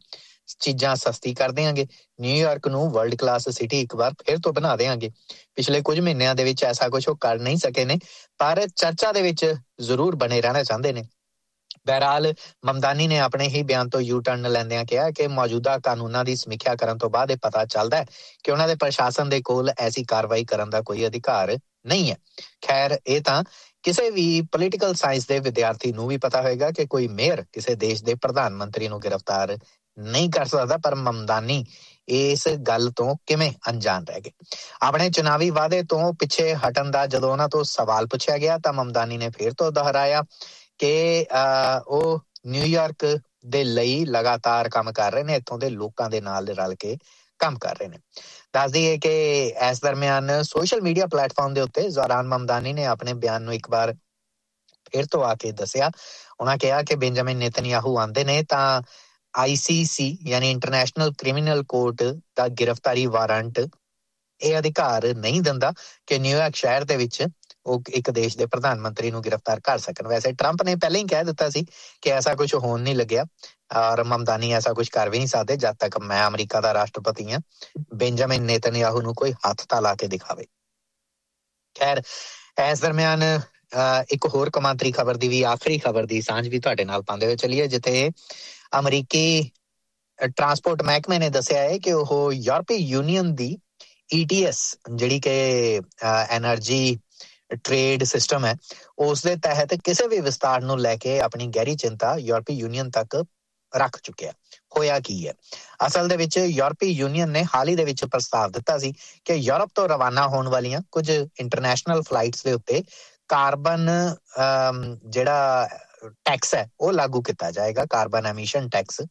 ਚੀਜ਼ਾਂ ਸਸਤੀ ਕਰ ਦੇਵਾਂਗੇ, ਨਿਊਯਾਰਕ ਨੂੰ ਵਰਲਡ ਕਲਾਸ ਸਿਟੀ ਇੱਕ ਵਾਰ ਫਿਰ ਤੋਂ ਬਣਾ ਦੇਵਾਂਗੇ। ਪਿਛਲੇ ਕੁਝ ਮਹੀਨਿਆਂ ਦੇ ਵਿੱਚ ਐਸਾ ਕੁਝ ਉਹ ਕਰ ਨਹੀਂ ਸਕੇ ਨੇ, ਪਰ ਚਰਚਾ ਦੇ ਵਿੱਚ ਜ਼ਰੂਰ ਬਣੇ ਰਹਿਣਾ ਚਾਹੁੰਦੇ ਨੇ। ਬਹਰਾਲ ਮਮਦਾਨੀ ਨੇ ਆਪਣੇ ਹੀ ਬਿਆਨ ਤੋਂ ਯੂ ਟਰਨ ਲੈਂਦਿਆਂ ਕਿਹਾ ਕਿ ਮੌਜੂਦਾ ਕਾਨੂੰਨਾਂ ਦੀ ਸਮੀਖਿਆ ਕਰਨ ਤੋਂ ਬਾਅਦ ਇਹ ਪਤਾ ਚੱਲਦਾ ਹੈ ਕਿ ਉਹਨਾਂ ਦੇ ਪ੍ਰਸ਼ਾਸਨ ਦੇ ਕੋਲ ਐਸੀ ਕਾਰਵਾਈ ਕਰਨ ਦਾ ਕੋਈ ਅਧਿਕਾਰ ਨਹੀਂ ਹੈ। ਖੈਰ, ਇਹ ਤਾਂ ਕਿਸੇ ਵੀ ਪੋਲੀਟੀਕਲ ਸਾਇੰਸ ਦੇ ਵਿਦਿਆਰਥੀ ਨੂੰ ਵੀ ਪਤਾ ਹੋਏਗਾ ਕਿ ਕੋਈ ਮੇਅਰ ਕਿਸੇ ਦੇਸ਼ ਦੇ ਪ੍ਰਧਾਨ ਮੰਤਰੀ ਨੂੰ ਗ੍ਰਿਫਤਾਰ ਨਹੀਂ ਕਰ ਸਕਦਾ, ਪਰ ਮਮਦਾਨੀ ਇਸ ਗੱਲ ਤੋਂ ਕਿਵੇਂ ਅਣਜਾਣ ਰਹਿ ਗਏ। ਆਪਣੇ ਚੁਣਾਵੀ ਵਾਅਦੇ ਤੋਂ ਪਿੱਛੇ ਹਟਣ ਦਾ ਜਦੋਂ ਉਹਨਾਂ ਤੋਂ ਸਵਾਲ ਪੁੱਛਿਆ ਗਿਆ ਤਾਂ ਮਮਦਾਨੀ ਨੇ ਫਿਰ ਤੋਂ ਦੁਹਰਾਇਆ ਕਿ ਉਹ ਨਿਊਯਾਰਕ ਦੇ ਲਈ ਲਗਾਤਾਰ ਕੰਮ ਕਰ ਰਹੇ ਨੇ, ਇੱਥੋਂ ਦੇ ਲੋਕਾਂ ਦੇ ਨਾਲ ਰਲ ਕੇ ਕੰਮ ਕਰ ਰਹੇ ਨੇ। ਦੱਸ ਦਈਏ ਕਿ ਇਸ ਦਰਮਿਆਨ ਸੋਸ਼ਲ ਮੀਡੀਆ ਪਲੇਟਫਾਰਮ ਦੇ ਉੱਤੇ ਜ਼ੋਰਾਨ ਮਮਦਾਨੀ ਨੇ ਆਪਣੇ ਬਿਆਨ ਨੂੰ ਇੱਕ ਵਾਰ ਫਿਰ ਤੋਂ ਆ ਕੇ ਦੱਸਿਆ। ਉਹਨਾਂ ਕਿਹਾ ਕਿ ਬੈਂਜਾਮਿਨ ਨੇਤਨਯਾਹੂ ਆਉਂਦੇ ਨੇ ਤਾਂ ICC ਯਾਨੀ ਇੰਟਰਨੈਸ਼ਨਲ ਕ੍ਰਿਮੀਨਲ ਕੋਰਟ ਦਾ ਗ੍ਰਿਫਤਾਰੀ ਵਾਰੰਟ ਇਹ ਅਧਿਕਾਰ ਨਹੀਂ ਦਿੰਦਾ ਕਿ ਨਿਊਯਾਰਕ ਸ਼ਹਿਰ ਦੇ ਵਿੱਚ ਉਹ ਇੱਕ ਦੇਸ਼ ਦੇ ਪ੍ਰਧਾਨ ਮੰਤਰੀ ਨੂੰ ਗ੍ਰਿਫਤਾਰ ਕਰ ਸਕਣ। ਵੈਸੇ ਟਰੰਪ ਨੇ ਪਹਿਲਾਂ ਹੀ ਕਹਿ ਦਿੱਤਾ ਸੀ ਕਿ ਐਸਾ ਕੁਝ ਹੋਣ ਨਹੀਂ ਲੱਗਿਆ ਔਰ ਮਮਦਾਨੀ ਐਸਾ ਕੁਝ ਕਰ ਵੀ ਨਹੀਂ ਸਕਦੇ ਜਦ ਤੱਕ ਮੈਂ ਅਮਰੀਕਾ ਦਾ ਰਾਸ਼ਟਰਪਤੀ ਹਾਂ, ਬੈਂਜਾਮਿਨ ਨੇਤਨਯਾਹੂ ਨੂੰ ਕੋਈ ਹੱਥ ਤਾਂ ਲਾ ਕੇ ਦਿਖਾਵੇ। ਖੈਰ, ਇਸ ਦਰਮਿਆਨ ਇੱਕ ਹੋਰ ਕੌਮਾਂਤਰੀ ਖਬਰ ਦੀ ਵੀ ਆਖਰੀ ਖਬਰ ਦੀ ਸਾਂਝ ਵੀ ਤੁਹਾਡੇ ਨਾਲ ਪਾਉਂਦੇ ਹੋਏ ਚੱਲੀਏ, ਜਿੱਥੇ ਅਮਰੀਕੀ ਟਰਾਂਸਪੋਰਟ ਮਹਿਕਮੇ ਨੇ ਦੱਸਿਆ ਹੈ ਕਿ ਉਹ ਯੂਰਪੀ ਯੂਨੀਅਨ ਦੀ ETS ਜਿਹੜੀ ਕਿ ਐਨਰਜੀ ਟ੍ਰੇਡ ਸਿਸਟਮ ਹੈ, ਉਸ ਦੇ ਤਹਿਤ ਕਿਸੇ ਵੀ ਵਿਸਤਾਰ ਨੂੰ ਲੈ ਕੇ ਆਪਣੀ ਗਹਿਰੀ ਚਿੰਤਾ ਯੂਰਪੀ ਯੂਨੀਅਨ ਤੱਕ ਰੱਖ ਚੁੱਕਿਆ। ਹੋਇਆ ਕੀ ਹੈ? ਅਸਲ ਦੇ ਵਿੱਚ ਯੂਰਪੀ ਯੂਨੀਅਨ ਨੇ ਹਾਲ ਹੀ ਦੇ ਵਿੱਚ ਪ੍ਰਸਤਾਵ ਦਿੱਤਾ ਸੀ ਕਿ ਯੂਰਪ ਤੋਂ ਰਵਾਨਾ ਹੋਣ ਵਾਲੀਆਂ ਕੁਝ ਇੰਟਰਨੈਸ਼ਨਲ ਫਲਾਈਟਸ ਦੇ ਉੱਤੇ ਕਾਰਬਨ ਜਿਹੜਾ ਟੈਕਸ ਹੈ ਉਹ ਲਾਗੂ ਕੀਤਾ ਜਾਏਗਾ, ਕਾਰਬਨ ਐਮਿਸ਼ਨ ਟੈਕਸ।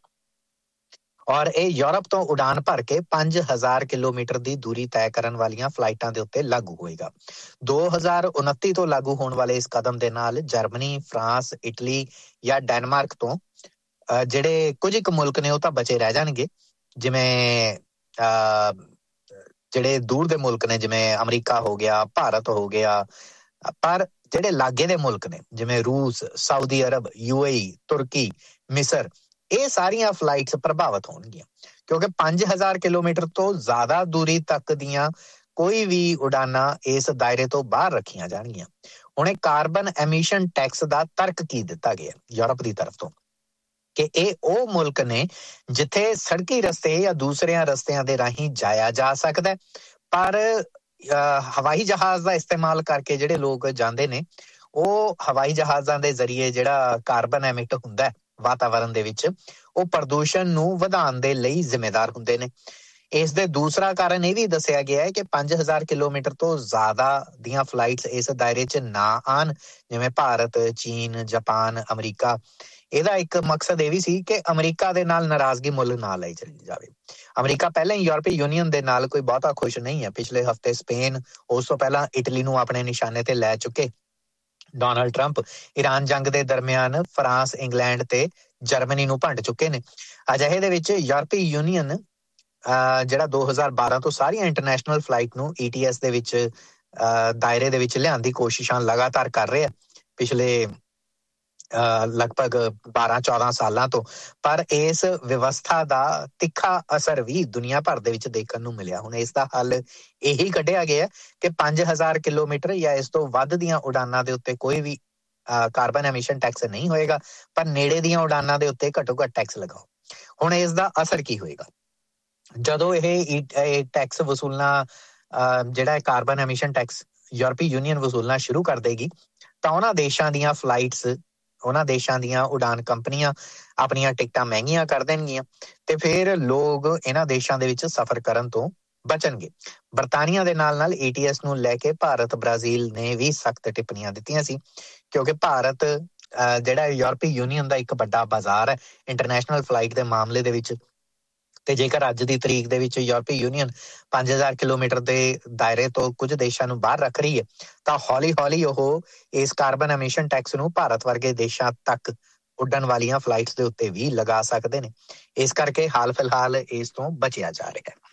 ਔਰ ਇਹ ਯੂਰਪ ਤੋਂ ਉਡਾਨ ਭਰ ਕੇ 5000 ਕਿਲੋਮੀਟਰ ਦੀ ਦੂਰੀ ਤੈਅ ਕਰਨ ਵਾਲੀਆਂ ਫਲਾਈਟਾਂ ਦੇ ਉੱਤੇ ਲਾਗੂ ਹੋਏਗਾ। 2029 ਤੋਂ ਲਾਗੂ ਹੋਣ ਵਾਲੇ ਇਸ ਕਦਮ ਦੇ ਨਾਲ ਜਰਮਨੀ, ਫਰਾਂਸ, ਇਟਲੀ ਜਾਂ ਡੈਨਮਾਰਕ ਤੋਂ ਜਿਹੜੇ ਕੁਝ ਇੱਕ ਮੁਲਕ ਨੇ ਉਹ ਤਾਂ ਬਚੇ ਰਹਿ ਜਾਣਗੇ, ਜਿਵੇਂ ਜਿਹੜੇ ਦੂਰ ਦੇ ਮੁਲਕ ਨੇ ਜਿਵੇਂ ਅਮਰੀਕਾ ਹੋ ਗਿਆ, ਭਾਰਤ ਹੋ ਗਿਆ, ਪਰ ਜਿਹੜੇ ਲਾਗੇ ਦੇ ਮੁਲਕ ਨੇ ਜਿਵੇਂ ਰੂਸ, ਸਾਊਦੀ ਅਰਬ, UAE, ਤੁਰਕੀ, ਮਿਸਰ, ਇਹ ਸਾਰੀਆਂ ਫਲਾਈਟਸ ਪ੍ਰਭਾਵਿਤ ਹੋਣਗੀਆਂ ਕਿਉਂਕਿ 5000 ਕਿਲੋਮੀਟਰ ਤੋਂ ਜ਼ਿਆਦਾ ਦੂਰੀ ਤੱਕ ਦੀਆਂ ਕੋਈ ਵੀ ਉਡਾਨਾਂ ਇਸ ਦਾਇਰੇ ਤੋਂ ਬਾਹਰ ਰੱਖੀਆਂ ਜਾਣਗੀਆਂ। ਹੁਣ ਇਹ ਕਾਰਬਨ ਐਮਿਸ਼ਨ ਟੈਕਸ ਦਾ ਤਰਕ ਕੀ ਦਿੱਤਾ ਗਿਆ ਯੂਰਪ ਦੀ ਤਰਫ ਤੋਂ ਕਿ ਇਹ ਉਹ ਮੁਲਕ ਨੇ ਜਿੱਥੇ ਸੜਕੀ ਰਸਤੇ ਜਾਂ ਦੂਸਰਿਆਂ ਰਸਤਿਆਂ ਦੇ ਰਾਹੀਂ ਜਾਇਆ ਜਾ ਸਕਦਾ, ਪਰ ਹਵਾਈ ਜਹਾਜ਼ ਦਾ ਇਸਤੇਮਾਲ ਕਰਕੇ ਜਿਹੜੇ ਲੋਕ ਜਾਂਦੇ ਨੇ ਉਹ ਹਵਾਈ ਜਹਾਜ਼ਾਂ ਦੇ ਜ਼ਰੀਏ ਜਿਹੜਾ ਕਾਰਬਨ ਐਮਿਟ ਹੁੰਦਾ ਵਾਤਾਵਰਨ ਦੇ ਵਿੱਚ, ਉਹ ਪ੍ਰਦੂਸ਼ਣ ਨੂੰ ਵਧਾਉਣ ਦੇ ਲਈ ਜ਼ਿੰਮੇਦਾਰ ਹੁੰਦੇ ਨੇ। ਇਸ ਦੇ ਦੂਸਰਾ ਕਾਰਨ ਇਹ ਵੀ ਦੱਸਿਆ ਗਿਆ ਹੈ ਕਿ 5000 ਕਿਲੋਮੀਟਰ ਤੋਂ ਜ਼ਿਆਦਾ ਦੀਆਂ ਫਲਾਈਟਸ ਇਸ ਦਾਇਰੇ 'ਚ ਨਾ ਆਉਣ, ਜਿਵੇਂ ਭਾਰਤ, ਚੀਨ, ਜਾਪਾਨ, ਅਮਰੀਕਾ। ਇਹਦਾ ਇੱਕ ਮਕਸਦ ਇਹ ਵੀ ਸੀ ਕਿ ਅਮਰੀਕਾ ਦੇ ਨਾਲ ਨਾਰਾਜ਼ਗੀ ਮੁੱਲ ਨਾ ਲਈ ਚਲੀ ਜਾਵੇ। ਅਮਰੀਕਾ ਪਹਿਲਾਂ ਹੀ ਯੂਰਪੀ ਯੂਨੀਅਨ ਦੇ ਨਾਲ ਕੋਈ ਬਹੁਤਾ ਖੁਸ਼ ਨਹੀਂ ਹੈ। ਪਿਛਲੇ ਹਫ਼ਤੇ ਸਪੇਨ, ਉਸ ਤੋਂ ਪਹਿਲਾਂ ਇਟਲੀ ਨੂੰ ਆਪਣੇ ਨਿਸ਼ਾਨੇ ਤੇ ਲੈ ਚੁੱਕੇ ਡੋਨਾਲਡ ਟਰੰਪ ਇਰਾਨ ਜੰਗ ਦੇ ਦਰਮਿਆਨ ਫਰਾਂਸ, ਇੰਗਲੈਂਡ ਤੇ ਜਰਮਨੀ ਨੂੰ ਭੰਡ ਚੁੱਕੇ ਨੇ। ਅਜਿਹੇ ਦੇ ਵਿੱਚ ਯੂਰਪੀ ਯੂਨੀਅਨ ਜਿਹੜਾ 2012 ਤੋਂ ਸਾਰੀਆਂ ਇੰਟਰਨੈਸ਼ਨਲ ਫਲਾਈਟ ਨੂੰ ETS ਦੇ ਵਿੱਚ ਦਾਇਰੇ ਦੇ ਵਿੱਚ ਲਿਆਉਣ ਦੀ ਕੋਸ਼ਿਸ਼ਾਂ ਲਗਾਤਾਰ ਕਰ ਰਿਹਾ ਪਿਛਲੇ ਲਗਭਗ 12-14 ਸਾਲਾਂ ਤੋਂ, ਪਰ ਇਸ ਵਿਵਸਥਾ ਦਾ ਤਿੱਖਾ ਅਸਰ ਵੀ ਦੁਨੀਆ ਭਰ ਦੇ ਵਿੱਚ ਦੇਖਣ ਨੂੰ ਮਿਲਿਆ। ਹੁਣ ਇਸ ਦਾ ਹੱਲ ਇਹੀ ਕੱਢਿਆ ਗਿਆ ਕਿ 5000 ਕਿਲੋਮੀਟਰ ਜਾਂ ਇਸ ਤੋਂ ਵੱਧ ਦੀਆਂ ਉਡਾਨਾਂ ਦੇ ਉੱਤੇ ਕੋਈ ਵੀ ਕਾਰਬਨ ਐਮਿਸ਼ਨ ਟੈਕਸ ਨਹੀਂ ਹੋਏਗਾ, ਪਰ ਨੇੜੇ ਦੀਆਂ ਉਡਾਨਾਂ ਦੇ ਉੱਤੇ ਘੱਟੋ ਘੱਟ ਟੈਕਸ ਲਗਾਓ। ਹੁਣ ਇਸ ਦਾ ਅਸਰ ਕੀ ਹੋਏਗਾ? ਜਦੋਂ ਇਹ ਟੈਕਸ ਵਸੂਲਣਾ ਜਿਹੜਾ ਕਾਰਬਨ ਐਮਿਸ਼ਨ ਟੈਕਸ ਯੂਰਪੀ ਯੂਨੀਅਨ ਵਸੂਲਣਾ ਸ਼ੁਰੂ ਕਰ ਦੇਗੀ ਤਾਂ ਉਹਨਾਂ ਦੇਸ਼ਾਂ ਦੀਆਂ ਫਲਾਈਟਸ, ਉਹਨਾਂ ਦੇਸ਼ਾਂ ਦੀਆਂ ਉਡਾਨ ਕੰਪਨੀਆਂ ਆਪਣੀਆਂ ਟਿਕਟਾਂ ਮਹਿੰਗੀਆਂ ਕਰ ਦੇਣਗੀਆਂ ਤੇ ਫਿਰ ਲੋਕ ਇਹਨਾਂ ਦੇਸ਼ਾਂ ਦੇ ਵਿੱਚ ਸਫ਼ਰ ਕਰਨ ਤੋਂ ਬਚਣਗੇ। ਬਰਤਾਨੀਆ ਦੇ ਨਾਲ ETS ਨੂੰ ਲੈ ਕੇ ਭਾਰਤ, ਬ੍ਰਾਜ਼ੀਲ ਨੇ ਵੀ ਸਖਤ ਟਿੱਪਣੀਆਂ ਦਿੱਤੀਆਂ ਸੀ ਕਿਉਂਕਿ ਭਾਰਤ ਜਿਹੜਾ ਯੂਰਪੀ ਯੂਨੀਅਨ ਦਾ ਇੱਕ ਵੱਡਾ ਬਾਜ਼ਾਰ ਹੈ ਇੰਟਰਨੈਸ਼ਨਲ ਫਲਾਈਟ ਦੇ ਮਾਮਲੇ ਦੇ ਵਿੱਚ, ਤੇ ਜੇਕਰ ਅੱਜ ਦੀ ਤਰੀਕ ਦੇ ਵਿੱਚ ਯੂਰਪੀ ਯੂਨੀਅਨ 5000 ਕਿਲੋਮੀਟਰ ਦੇ ਦਾਇਰੇ ਤੋਂ ਕੁਝ ਦੇਸ਼ਾਂ ਨੂੰ ਬਾਹਰ ਰੱਖ ਰਹੀ ਹੈ ਤਾਂ ਹੌਲੀ ਹੌਲੀ ਉਹ ਇਸ ਕਾਰਬਨ ਐਮਿਸ਼ਨ ਟੈਕਸ ਨੂੰ ਭਾਰਤ ਵਰਗੇ ਦੇਸ਼ਾਂ ਤੱਕ ਉੱਡਣ ਵਾਲੀਆਂ ਫਲਾਈਟਸ ਦੇ ਉੱਤੇ ਵੀ ਲਗਾ ਸਕਦੇ ਨੇ। ਇਸ ਕਰਕੇ ਹਾਲ ਫਿਲਹਾਲ ਇਸ ਤੋਂ ਬਚਿਆ ਜਾ ਰਿਹਾ ਹੈ।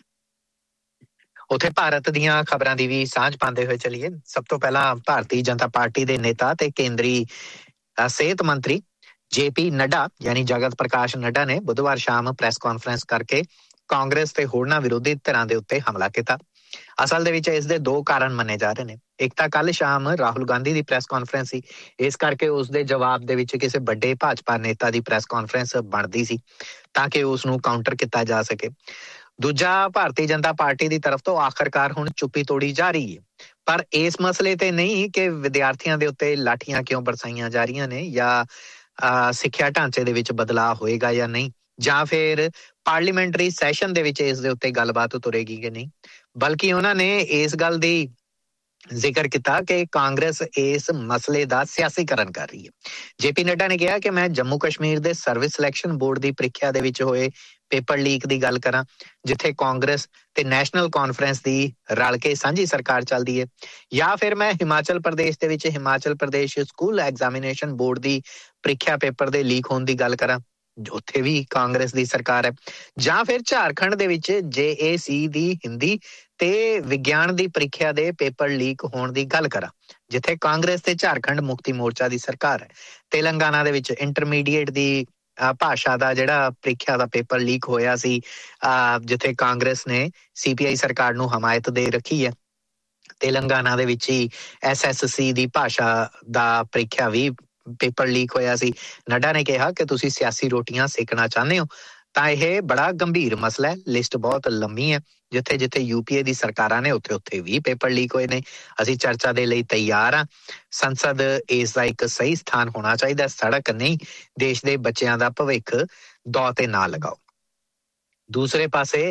ਉੱਥੇ ਭਾਰਤ ਦੀਆਂ ਖਬਰਾਂ ਦੀ ਵੀ ਸਾਂਝ ਪਾਉਂਦੇ ਹੋਏ ਚੱਲੀਏ। ਸਭ ਤੋਂ ਪਹਿਲਾਂ ਭਾਰਤੀ ਜਨਤਾ ਪਾਰਟੀ ਦੇ ਨੇਤਾ ਤੇ ਕੇਂਦਰੀ ਸਿਹਤ ਮੰਤਰੀ JP ਨੱਡਾ ਯਾਨੀ ਜਗਤ ਪ੍ਰਕਾਸ਼ ਨੱਡਾ ਨੇ ਬੁੱਧਵਾਰ ਸ਼ਾਮ ਪ੍ਰੈਸ ਕਾਨਫਰੰਸ ਕਰਕੇ ਕਾਂਗਰਸ ਤੇ ਹੋਰਨਾਂ ਵਿਰੋਧੀ ਧਿਰਾਂ ਦੇ ਉੱਤੇ ਹਮਲਾ ਕੀਤਾ। ਅਸਲ ਦੇ ਵਿੱਚ ਇਸ ਦੇ ਦੋ ਕਾਰਨ ਮੰਨੇ ਜਾ ਰਹੇ ਨੇ। ਇੱਕ ਤਾਂ ਕੱਲ ਸ਼ਾਮ ਰਾਹੁਲ ਗਾਂਧੀ ਦੀ ਪ੍ਰੈਸ ਕਾਨਫਰੰਸ ਸੀ, ਇਸ ਕਰਕੇ ਉਸ ਦੇ ਜਵਾਬ ਦੇ ਵਿੱਚ ਕਿਸੇ ਵੱਡੇ ਭਾਜਪਾ ਨੇਤਾ ਦੀ ਪ੍ਰੈਸ ਕਾਨਫਰੰਸ ਬਣਦੀ ਸੀ ਤਾਂ ਕਿ ਉਸ ਨੂੰ ਕਾਊਂਟਰ ਕੀਤਾ ਜਾ ਸਕੇ। ਦੂਜਾ, ਭਾਰਤੀ ਜਨਤਾ ਪਾਰਟੀ ਦੀ ਤਰਫ ਤੋਂ ਆਖਰਕਾਰ ਹੁਣ ਚੁੱਪੀ ਤੋੜੀ ਜਾ ਰਹੀ ਹੈ, ਪਰ ਇਸ ਮਸਲੇ ਤੇ ਨਹੀਂ ਕਿ ਵਿਦਿਆਰਥੀਆਂ ਦੇ ਉੱਤੇ ਲਾਠੀਆਂ ਕਿਉਂ ਬਰਸਾਈਆਂ ਜਾ ਰਹੀਆਂ ਨੇ ਜਾਂ ਸਿੱਖਿਆ ਢਾਂਚੇ ਦੇ ਵਿੱਚ ਬਦਲਾਅ ਹੋਏਗਾ ਜਾਂ ਨਹੀਂ, ਜਾਂ ਫਿਰ ਪਾਰਲੀਮੈਂਟਰੀ ਸੈਸ਼ਨ ਦੇ ਵਿੱਚ ਇਸ ਦੇ ਉੱਤੇ ਗੱਲਬਾਤ ਤੁਰੇਗੀ ਕਿ ਨਹੀਂ, ਬਲਕਿ ਉਹਨਾਂ ਨੇ ਇਸ ਗੱਲ ਦੀ ਜ਼ਿਕਰ ਕੀਤਾ ਕਿ ਕਾਂਗਰਸ ਇਸ ਮਸਲੇ ਦਾ ਸਿਆਸੀਕਰਨ ਕਰ ਰਹੀ ਹੈ। JP ਨੱਡਾ ਨੇ ਕਿਹਾ ਕਿ ਮੈਂ ਜੰਮੂ ਕਸ਼ਮੀਰ ਦੇ ਸਰਵਿਸ ਸਿਲੈਕਸ਼ਨ ਬੋਰਡ ਦੀ ਪ੍ਰੀਖਿਆ ਦੇ ਵਿੱਚ ਹੋਏ ਪੇਪਰ ਲੀਕ ਦੀ ਗੱਲ ਕਰਾਂ, ਜਿੱਥੇ ਕਾਂਗਰਸ ਤੇ ਨੈਸ਼ਨਲ ਕਾਨਫਰੰਸ ਦੀ ਰਲ ਕੇ ਸਾਂਝੀ ਸਰਕਾਰ ਚੱਲਦੀ ਹੈ, ਜਾਂ ਫਿਰ ਮੈਂ ਹਿਮਾਚਲ ਪ੍ਰਦੇਸ਼ ਦੇ ਵਿੱਚ Himachal Pradesh school examination board ਦੀ ਪ੍ਰੀਖਿਆ ਪੇਪਰ ਦੇ ਲੀਕ ਹੋਣ ਦੀ ਗੱਲ ਕਰਾਂ, ਉੱਥੇ ਵੀ ਕਾਂਗਰਸ ਦੀ ਸਰਕਾਰ ਹੈ, ਜਾਂ ਫਿਰ ਝਾਰਖੰਡ ਦੇ ਵਿੱਚ JAC ਦੀ ਹਿੰਦੀ ਤੇ ਵਿਗਿਆਨ ਦੀ ਪ੍ਰੀਖਿਆ ਦੇ ਪੇਪਰ ਲੀਕ ਹੋਣ ਦੀ ਗੱਲ ਕਰਾਂ, ਜਿੱਥੇ ਕਾਂਗਰਸ ਤੇ ਝਾਰਖੰਡ ਮੁਕਤੀ ਮੋਰਚਾ ਦੀ ਸਰਕਾਰ ਹੈ। ਤੇਲੰਗਾਨਾ ਦੇ ਵਿੱਚ ਇੰਟਰਮੀਡੀਏਟ ਦੀ ਭਾਸ਼ਾ ਦਾ ਜਿਹੜਾ ਪ੍ਰੀਖਿਆ ਦਾ ਪੇਪਰ ਲੀਕ ਹੋਇਆ ਸੀ, ਜਿੱਥੇ ਕਾਂਗਰਸ ਨੇ CPI ਸਰਕਾਰ ਨੂੰ ਹਮਾਇਤ ਦੇ ਰੱਖੀ ਹੈ। ਤੇਲੰਗਾਨਾ ਦੇ ਵਿੱਚ ਹੀ SSC ਦੀ ਭਾਸ਼ਾ ਦਾ ਪ੍ਰੀਖਿਆ ਵੀ ਪੇਪਰ ਲੀਕ ਹੋਇਆ ਸੀ। ਨੱਡਾ ਨੇ ਕਿਹਾ ਕਿ ਤੁਸੀਂ ਸਿਆਸੀ ਰੋਟੀਆਂ ਸੇਕਣਾ ਚਾਹੁੰਦੇ ਹੋ ਤਾਂ ਇਹ ਬੜਾ ਗੰਭੀਰ ਮਸਲਾ ਹੈ। ਲਿਸਟ ਬਹੁਤ ਲੰਮੀ ਹੈ, ਜਿੱਥੇ ਜਿੱਥੇ UPA ਦੀ ਸਰਕਾਰਾਂ ਨੇ ਉੱਥੇ ਵੀ ਪੇਪਰ ਲੀਕ ਹੋਏ ਨੇ। ਅਸੀਂ ਚਰਚਾ ਦੇ ਲਈ ਤਿਆਰ ਹਾਂ। ਸੰਸਦ ਇਸ ਦਾ ਇੱਕ ਸਹੀ ਸਥਾਨ ਹੋਣਾ ਚਾਹੀਦਾ, ਸੜਕ ਨਹੀਂ। ਦੇਸ਼ ਦੇ ਬੱਚਿਆਂ ਦਾ ਭਵਿੱਖ ਦੌ ਤੇ ਨਾ ਲਗਾਓ। ਦੂਸਰੇ ਪਾਸੇ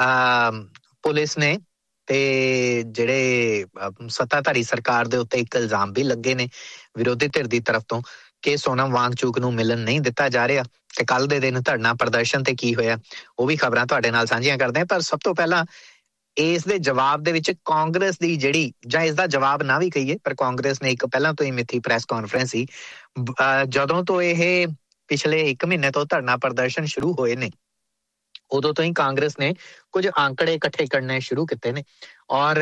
ਪੁਲਿਸ ਨੇ ਤੇ ਜਿਹੜੇ ਸੱਤਾਧਾਰੀ ਸਰਕਾਰ ਦੇ ਉੱਤੇ ਇੱਕ ਇਲਜ਼ਾਮ ਵੀ ਲੱਗੇ ਨੇ ਵਿਰੋਧੀ ਧਿਰ ਦੀ ਤਰਫ ਤੋਂ ਕਿ ਸੋਨਮ ਵਾਂਗਚੁਕ ਨੂੰ ਮਿਲਣ ਨਹੀਂ ਦਿੱਤਾ ਜਾ ਰਿਹਾ। ਤੇ ਕੱਲ ਦੇ ਦਿਨ ਧਰਨਾ ਪ੍ਰਦਰਸ਼ਨ ਤੇ ਕੀ ਹੋਇਆ ਉਹ ਵੀ ਖਬਰਾਂ ਤੁਹਾਡੇ ਨਾਲ ਸਾਂਝੀਆਂ ਕਰਦੇ ਹਾਂ। ਪਰ ਸਭ ਤੋਂ ਪਹਿਲਾਂ ਇਸ ਦੇ ਜਵਾਬ ਦੇ ਵਿੱਚ ਕਾਂਗਰਸ ਦੀ ਜਿਹੜੀ, ਜਾਂ ਇਸ ਦਾ ਜਵਾਬ ਨਾ ਵੀ ਕਹੀਏ, ਪਰ ਕਾਂਗਰਸ ਨੇ ਇੱਕ ਪਹਿਲਾਂ ਤੋਂ ਹੀ ਮਿੱਥੀ ਪ੍ਰੈਸ ਕਾਨਫਰੰਸ ਸੀ। ਜਦੋਂ ਤੋਂ ਇਹ ਪਿਛਲੇ 1 ਮਹੀਨੇ ਤੋਂ ਧਰਨਾ ਪ੍ਰਦਰਸ਼ਨ ਸ਼ੁਰੂ ਹੋਏ ਨੇ, ਉਦੋਂ ਤੋਂ ਹੀ ਕਾਂਗਰਸ ਨੇ ਕੁਝ ਆંકੜੇ ਇਕੱਠੇ ਕਰਨੇ ਸ਼ੁਰੂ ਕੀਤੇ ਨੇ, ਔਰ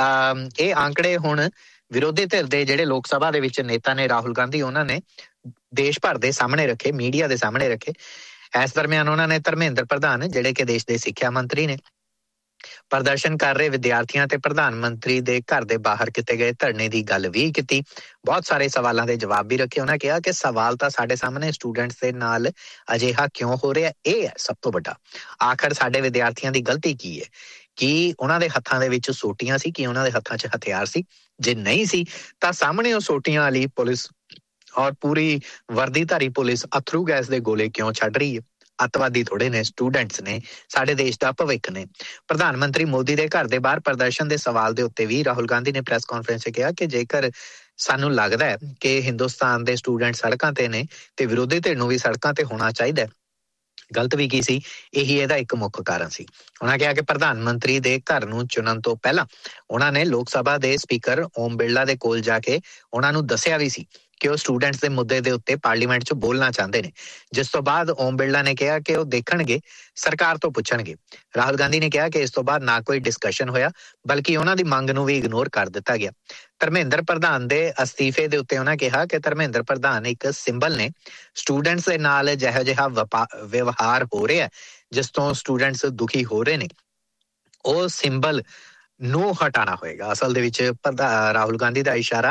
ਇਹ ਆંકੜੇ ਹੁਣ ਵਿਰੋਧੀ ਧਿਰ ਦੇ ਜਿਹੜੇ ਲੋਕ ਸਭਾ ਦੇ ਵਿੱਚ ਨੇਤਾ ਨੇ ਰਾਹੁਲ ਗਾਂਧੀ, ਉਹਨਾਂ ਨੇ ਦੇਸ਼ ਭਰ ਦੇ ਸਾਹਮਣੇ ਰੱਖੇ, ਮੀਡੀਆ ਦੇ ਸਾਹਮਣੇ ਰੱਖੇ। ਇਸ ਦਰਮਿਆਨ ਉਹਨਾਂ ਨੇ ਧਰਮੇਂਦਰ ਪ੍ਰਧਾਨ, ਜਿਹੜੇ ਕਿ ਦੇਸ਼ ਦੇ ਸਿੱਖਿਆ ਮੰਤਰੀ ਨੇ, ਪ੍ਰਦਰਸ਼ਨ ਕਰ ਰਹੇ ਵਿਦਿਆਰਥੀਆਂ ਤੇ ਪ੍ਰਧਾਨ ਮੰਤਰੀ ਦੇ ਘਰ ਦੇ ਬਾਹਰ ਕੀਤੇ ਗਏ ਧਰਨੇ ਦੀ ਗੱਲ ਵੀ ਕੀਤੀ। ਬਹੁਤ ਸਾਰੇ ਸਵਾਲਾਂ ਦੇ ਜਵਾਬ ਵੀ ਰੱਖੇ। ਉਹਨਾਂ ਕਿਹਾ ਕਿ ਸਵਾਲ ਤਾਂ ਸਾਡੇ ਸਾਹਮਣੇ ਸਟੂਡੈਂਟਸ ਦੇ ਨਾਲ ਅਜਿਹਾ ਕਿਉਂ ਹੋ ਰਿਹਾ, ਇਹ ਹੈ ਸਭ ਤੋਂ ਵੱਡਾ। ਆਖਰ ਸਾਡੇ ਵਿਦਿਆਰਥੀਆਂ ਦੀ ਗਲਤੀ ਕੀ ਹੈ? ਕੀ ਉਹਨਾਂ ਦੇ ਹੱਥਾਂ ਦੇ ਵਿੱਚ ਸੋਟੀਆਂ ਸੀ? ਕੀ ਉਹਨਾਂ ਦੇ ਹੱਥਾਂ 'ਚ ਹਥਿਆਰ ਸੀ? ਜੇ ਨਹੀਂ ਸੀ ਤਾਂ ਸਾਹਮਣੇ ਉਹ ਸੋਟੀਆਂ ਵਾਲੀ ਪੁਲਿਸ ਔਰ ਪੂਰੀ ਵਰਦੀਧਾਰੀ ਪੁਲਿਸ ਅਥਰੂ ਗੈਸ ਦੇ ਗੋਲੇ ਕਿਉਂ ਛੱਡ ਰਹੀ ਹੈ? ਅੱਤਵਾਦੀ ਥੋੜੇ ਨੇ, ਸਟੂਡੈਂਟਸ ਨੇ, ਸਾਡੇ ਦੇਸ਼ ਦਾ ਭਵਿੱਖ ਨੇ। ਪ੍ਰਧਾਨ ਮੰਤਰੀ ਮੋਦੀ ਦੇ ਘਰ ਦੇ ਬਾਹਰ ਪ੍ਰਦਰਸ਼ਨ ਦੇ ਸਵਾਲ ਦੇ ਉੱਤੇ ਵੀ ਰਾਹੁਲ ਗਾਂਧੀ ਨੇ ਪ੍ਰੈਸ ਕਾਨਫਰੰਸ 'ਚ ਕਿਹਾ ਕਿ ਜੇਕਰ ਸਾਨੂੰ ਲੱਗਦਾ ਹੈ ਕਿ ਹਿੰਦੁਸਤਾਨ ਦੇ ਸਟੂਡੈਂਟ ਸੜਕਾਂ ਤੇ ਨੇ ਤੇ ਵਿਰੋਧੀ ਧਿਰ ਨੂੰ ਵੀ ਸੜਕਾਂ ਤੇ ਹੋਣਾ ਚਾਹੀਦਾ, ਗਲਤ ਵੀ ਕੀ ਸੀ, ਇਹੀ ਇਹਦਾ ਇੱਕ ਮੁੱਖ ਕਾਰਨ ਸੀ। ਉਹਨਾਂ ਕਿਹਾ ਕਿ ਪ੍ਰਧਾਨ ਮੰਤਰੀ ਦੇ ਘਰ ਨੂੰ ਚੁਣਨ ਤੋਂ ਪਹਿਲਾਂ ਉਹਨਾਂ ਨੇ ਲੋਕ ਸਭਾ ਦੇ ਸਪੀਕਰ ਓਮ ਬਿਰਲਾ ਦੇ ਕੋਲ ਜਾ ਕੇ ਉਹਨਾਂ ਨੂੰ ਦੱਸਿਆ ਵੀ ਸੀ ਕਿ ਉਹ ਸਟੂਡੈਂਟਸ ਦੇ ਮੁੱਦੇ ਦੇ ਉੱਤੇ ਪਾਰਲੀਮੈਂਟ 'ਚ ਬੋਲਣਾ ਚਾਹੁੰਦੇ ਨੇ, ਜਿਸ ਤੋਂ ਬਾਅਦ ਓਮ ਬਿਰਲਾ ਨੇ ਕਿਹਾ ਕਿ ਉਹ ਦੇਖਣਗੇ, ਸਰਕਾਰ ਤੋਂ ਪੁੱਛਣਗੇ। ਰਾਹੁਲ ਗਾਂਧੀ ਨੇ ਕਿਹਾ ਕਿ ਇਸ ਤੋਂ ਬਾਅਦ ਨਾ ਕੋਈ ਡਿਸਕਸ਼ਨ ਹੋਇਆ, ਬਲਕਿ ਉਹਨਾਂ ਦੀ ਮੰਗ ਨੂੰ ਵੀ ਇਗਨੋਰ ਕਰ ਦਿੱਤਾ ਗਿਆ। ਧਰਮੇਂਦਰ ਪ੍ਰਧਾਨ ਦੇ ਅਸਤੀਫੇ ਦੇ ਉੱਤੇ ਉਹਨਾਂ ਕਿਹਾ ਕਿ ਧਰਮੇਂਦਰ ਪ੍ਰਧਾਨ ਇੱਕ ਸਿੰਬਲ ਨੇ। ਸਟੂਡੈਂਟਸ ਦੇ ਨਾਲ ਜਿਹੋ ਜਿਹਾ ਵਿਵਹਾਰ ਹੋ ਰਿਹਾ, ਜਿਸ ਤੋਂ ਸਟੂਡੈਂਟਸ ਦੁਖੀ ਹੋ ਰਹੇ ਨੇ, ਉਹ ਸਿੰਬਲ ਨੂੰ ਹਟਾਉਣਾ ਹੋਏਗਾ। ਅਸਲ ਦੇ ਵਿੱਚ ਰਾਹੁਲ ਗਾਂਧੀ ਦਾ ਇਸ਼ਾਰਾ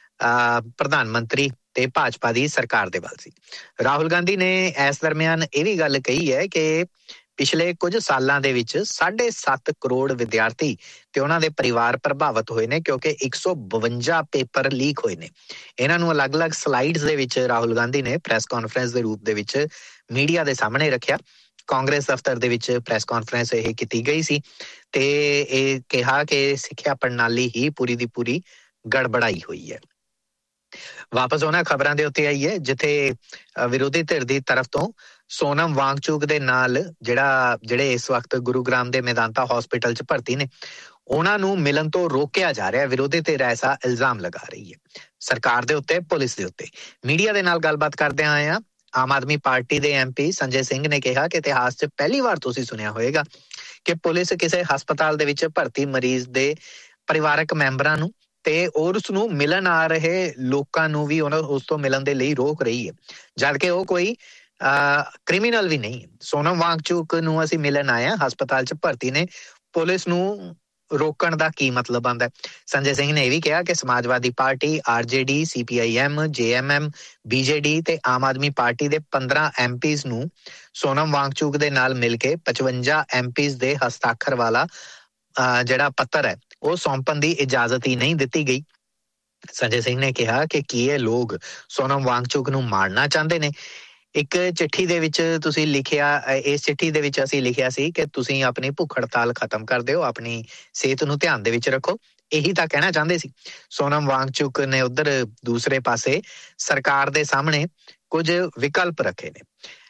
ਪ੍ਰਧਾਨ ਮੰਤਰੀ ਤੇ ਭਾਜਪਾ ਦੀ ਸਰਕਾਰ ਦੇ ਵੱਲ ਸੀ। ਰਾਹੁਲ ਗਾਂਧੀ ਨੇ ਇਸ ਦਰਮਿਆਨ ਇਹ ਵੀ ਗੱਲ ਕਹੀ ਹੈ ਕਿ ਪਿਛਲੇ ਕੁਝ ਸਾਲਾਂ ਦੇ ਵਿੱਚ 7.5 ਕਰੋੜ ਵਿਦਿਆਰਥੀ ਤੇ ਉਹਨਾਂ ਦੇ ਪਰਿਵਾਰ ਪ੍ਰਭਾਵਿਤ ਹੋਏ ਨੇ, ਕਿਉਂਕਿ 152 ਪੇਪਰ ਲੀਕ ਹੋਏ ਨੇ। ਇਹਨਾਂ ਨੂੰ ਅਲੱਗ-ਅਲੱਗ ਸਲਾਈਡਸ ਦੇ ਵਿੱਚ ਰਾਹੁਲ ਗਾਂਧੀ ਨੇ ਪ੍ਰੈਸ ਕਾਨਫਰੰਸ ਦੇ ਰੂਪ ਦੇ ਵਿੱਚ ਮੀਡੀਆ ਦੇ ਸਾਹਮਣੇ ਰੱਖਿਆ। ਕਾਂਗਰਸ ਦਫ਼ਤਰ ਦੇ ਵਿੱਚ ਪ੍ਰੈਸ ਕਾਨਫਰੰਸ ਇਹ ਕੀਤੀ ਗਈ ਸੀ ਤੇ ਇਹ ਕਿਹਾ ਕਿ ਸਿੱਖਿਆ ਪ੍ਰਣਾਲੀ ਹੀ ਪੂਰੀ ਦੀ ਪੂਰੀ ਗੜਬੜਾਈ ਹੋਈ ਹੈ। ਵਾਪਸ ਉਹਨਾਂ ਖਬਰਾਂ ਦੇ ਉੱਤੇ ਆਈ ਹੈ ਜਿੱਥੇ ਵਿਰੋਧੀ ਧਿਰ ਦੀ ਤਰਫ ਤੋਂ ਸੋਨਮ ਵਾਂਗਚੁਕ ਦੇ ਨਾਲ ਜਿਹੜੇ ਇਸ ਵਕਤ ਗੁਰੂਗ੍ਰਾਮ ਦੇ ਮੈਦਾਂਤਾ ਹਸਪੀਟਲ 'ਚ ਭਰਤੀ ਨੇ, ਉਹਨਾਂ ਨੂੰ ਮਿਲਣ ਤੋਂ ਰੋਕਿਆ ਜਾ ਰਿਹਾ। ਵਿਰੋਧੀ ਧਿਰ ਐਸਾ ਇਲਜ਼ਾਮ ਲਗਾ ਰਹੀ ਹੈ ਸਰਕਾਰ ਦੇ ਉੱਤੇ, ਪੁਲਿਸ ਦੇ ਉੱਤੇ। ਮੀਡੀਆ ਦੇ ਨਾਲ ਗੱਲਬਾਤ ਕਰਦੇ ਆਏ ਆ ਆਮ ਆਦਮੀ ਪਾਰਟੀ ਦੇ MP ਸੰਜੇ ਸਿੰਘ ਨੇ ਕਿਹਾ ਕਿ ਇਤਿਹਾਸ 'ਚ ਪਹਿਲੀ ਵਾਰ ਤੁਸੀਂ ਸੁਣਿਆ ਹੋਵੇਗਾ ਕਿ ਪੁਲਿਸ ਕਿਸੇ ਹਸਪਤਾਲ ਦੇ ਵਿੱਚ ਭਰਤੀ ਮਰੀਜ਼ ਦੇ ਪਰਿਵਾਰਕ ਮੈਂਬਰਾਂ ਨੂੰ ਤੇ ਉਸ ਨੂੰ ਮਿਲਣ ਆ ਰਹੇ ਲੋਕਾਂ ਨੂੰ ਵੀ ਉਸ ਤੋਂ ਮਿਲਣ ਦੇ ਲਈ ਰੋਕ ਰਹੀ ਹੈ, ਜਦ ਕਿ ਉਹ ਕੋਈ ਕ੍ਰਿਮੀਨਲ ਵੀ ਨਹੀਂ। ਸੋਨਮ ਵਾਂਗਚੁਕ ਨੂੰ ਅਸੀਂ ਮਿਲਣ ਆਏ ਹਾਂ, ਹਸਪਤਾਲ 'ਚ ਭਰਤੀ ਨੇ, ਪੁਲਿਸ ਨੂੰ ਰੋਕਣ ਦਾ ਕੀ ਮਤਲਬ ਆਉਂਦਾ? ਸੰਜੇ ਸਿੰਘ ਨੇ ਇਹ ਵੀ ਕਿਹਾ ਕਿ ਸਮਾਜਵਾਦੀ party, RJD, CPIM, JMM, BJD ਤੇ ਆਮ ਆਦਮੀ ਪਾਰਟੀ ਦੇ 15 MPs ਨੂੰ ਸੋਨਮ ਵਾਂਗਚੁਕ ਦੇ ਨਾਲ ਮਿਲ ਕੇ 55 MPs ਦੇ ਹਸਤਾਖਰ ਵਾਲਾ ਜਿਹੜਾ ਪੱਤਰ ਹੈ ਉਹ ਸੌਂਪਣ ਦੀ ਇਜਾਜ਼ਤ ਹੀ ਨਹੀਂ ਦਿੱਤੀ ਗਈ। ਸੰਜੇ ਸਿੰਘ ਨੇ ਕਿਹਾ ਕਿ ਕੀ ਇਹ ਲੋਕ ਸੋਨਮ ਵਾਂਗਚੁਕ ਨੂੰ ਮਾਰਨਾ ਚਾਹੁੰਦੇ ਨੇ? ਇੱਕ ਚਿੱਠੀ ਦੇ ਵਿੱਚ ਤੁਸੀਂ ਲਿਖਿਆ, ਇਸ ਚਿੱਠੀ ਦੇ ਵਿੱਚ ਅਸੀਂ ਲਿਖਿਆ ਸੀ ਕਿ ਤੁਸੀਂ ਆਪਣੀ ਭੁੱਖ ਹੜਤਾਲ ਖਤਮ ਕਰ ਦਿਓ, ਆਪਣੀ ਸਿਹਤ ਨੂੰ ਧਿਆਨ ਦੇ ਵਿੱਚ ਰੱਖੋ, ਇਹੀ ਤਾਂ ਕਹਿਣਾ ਚਾਹੁੰਦੇ ਸੀ। ਸੋਨਮ ਵਾਂਗਚੁਕ ਨੇ ਉੱਧਰ ਦੂਸਰੇ ਪਾਸੇ ਸਰਕਾਰ ਦੇ ਸਾਹਮਣੇ ਕੁਝ ਵਿਕਲਪ ਰੱਖੇ ਨੇ।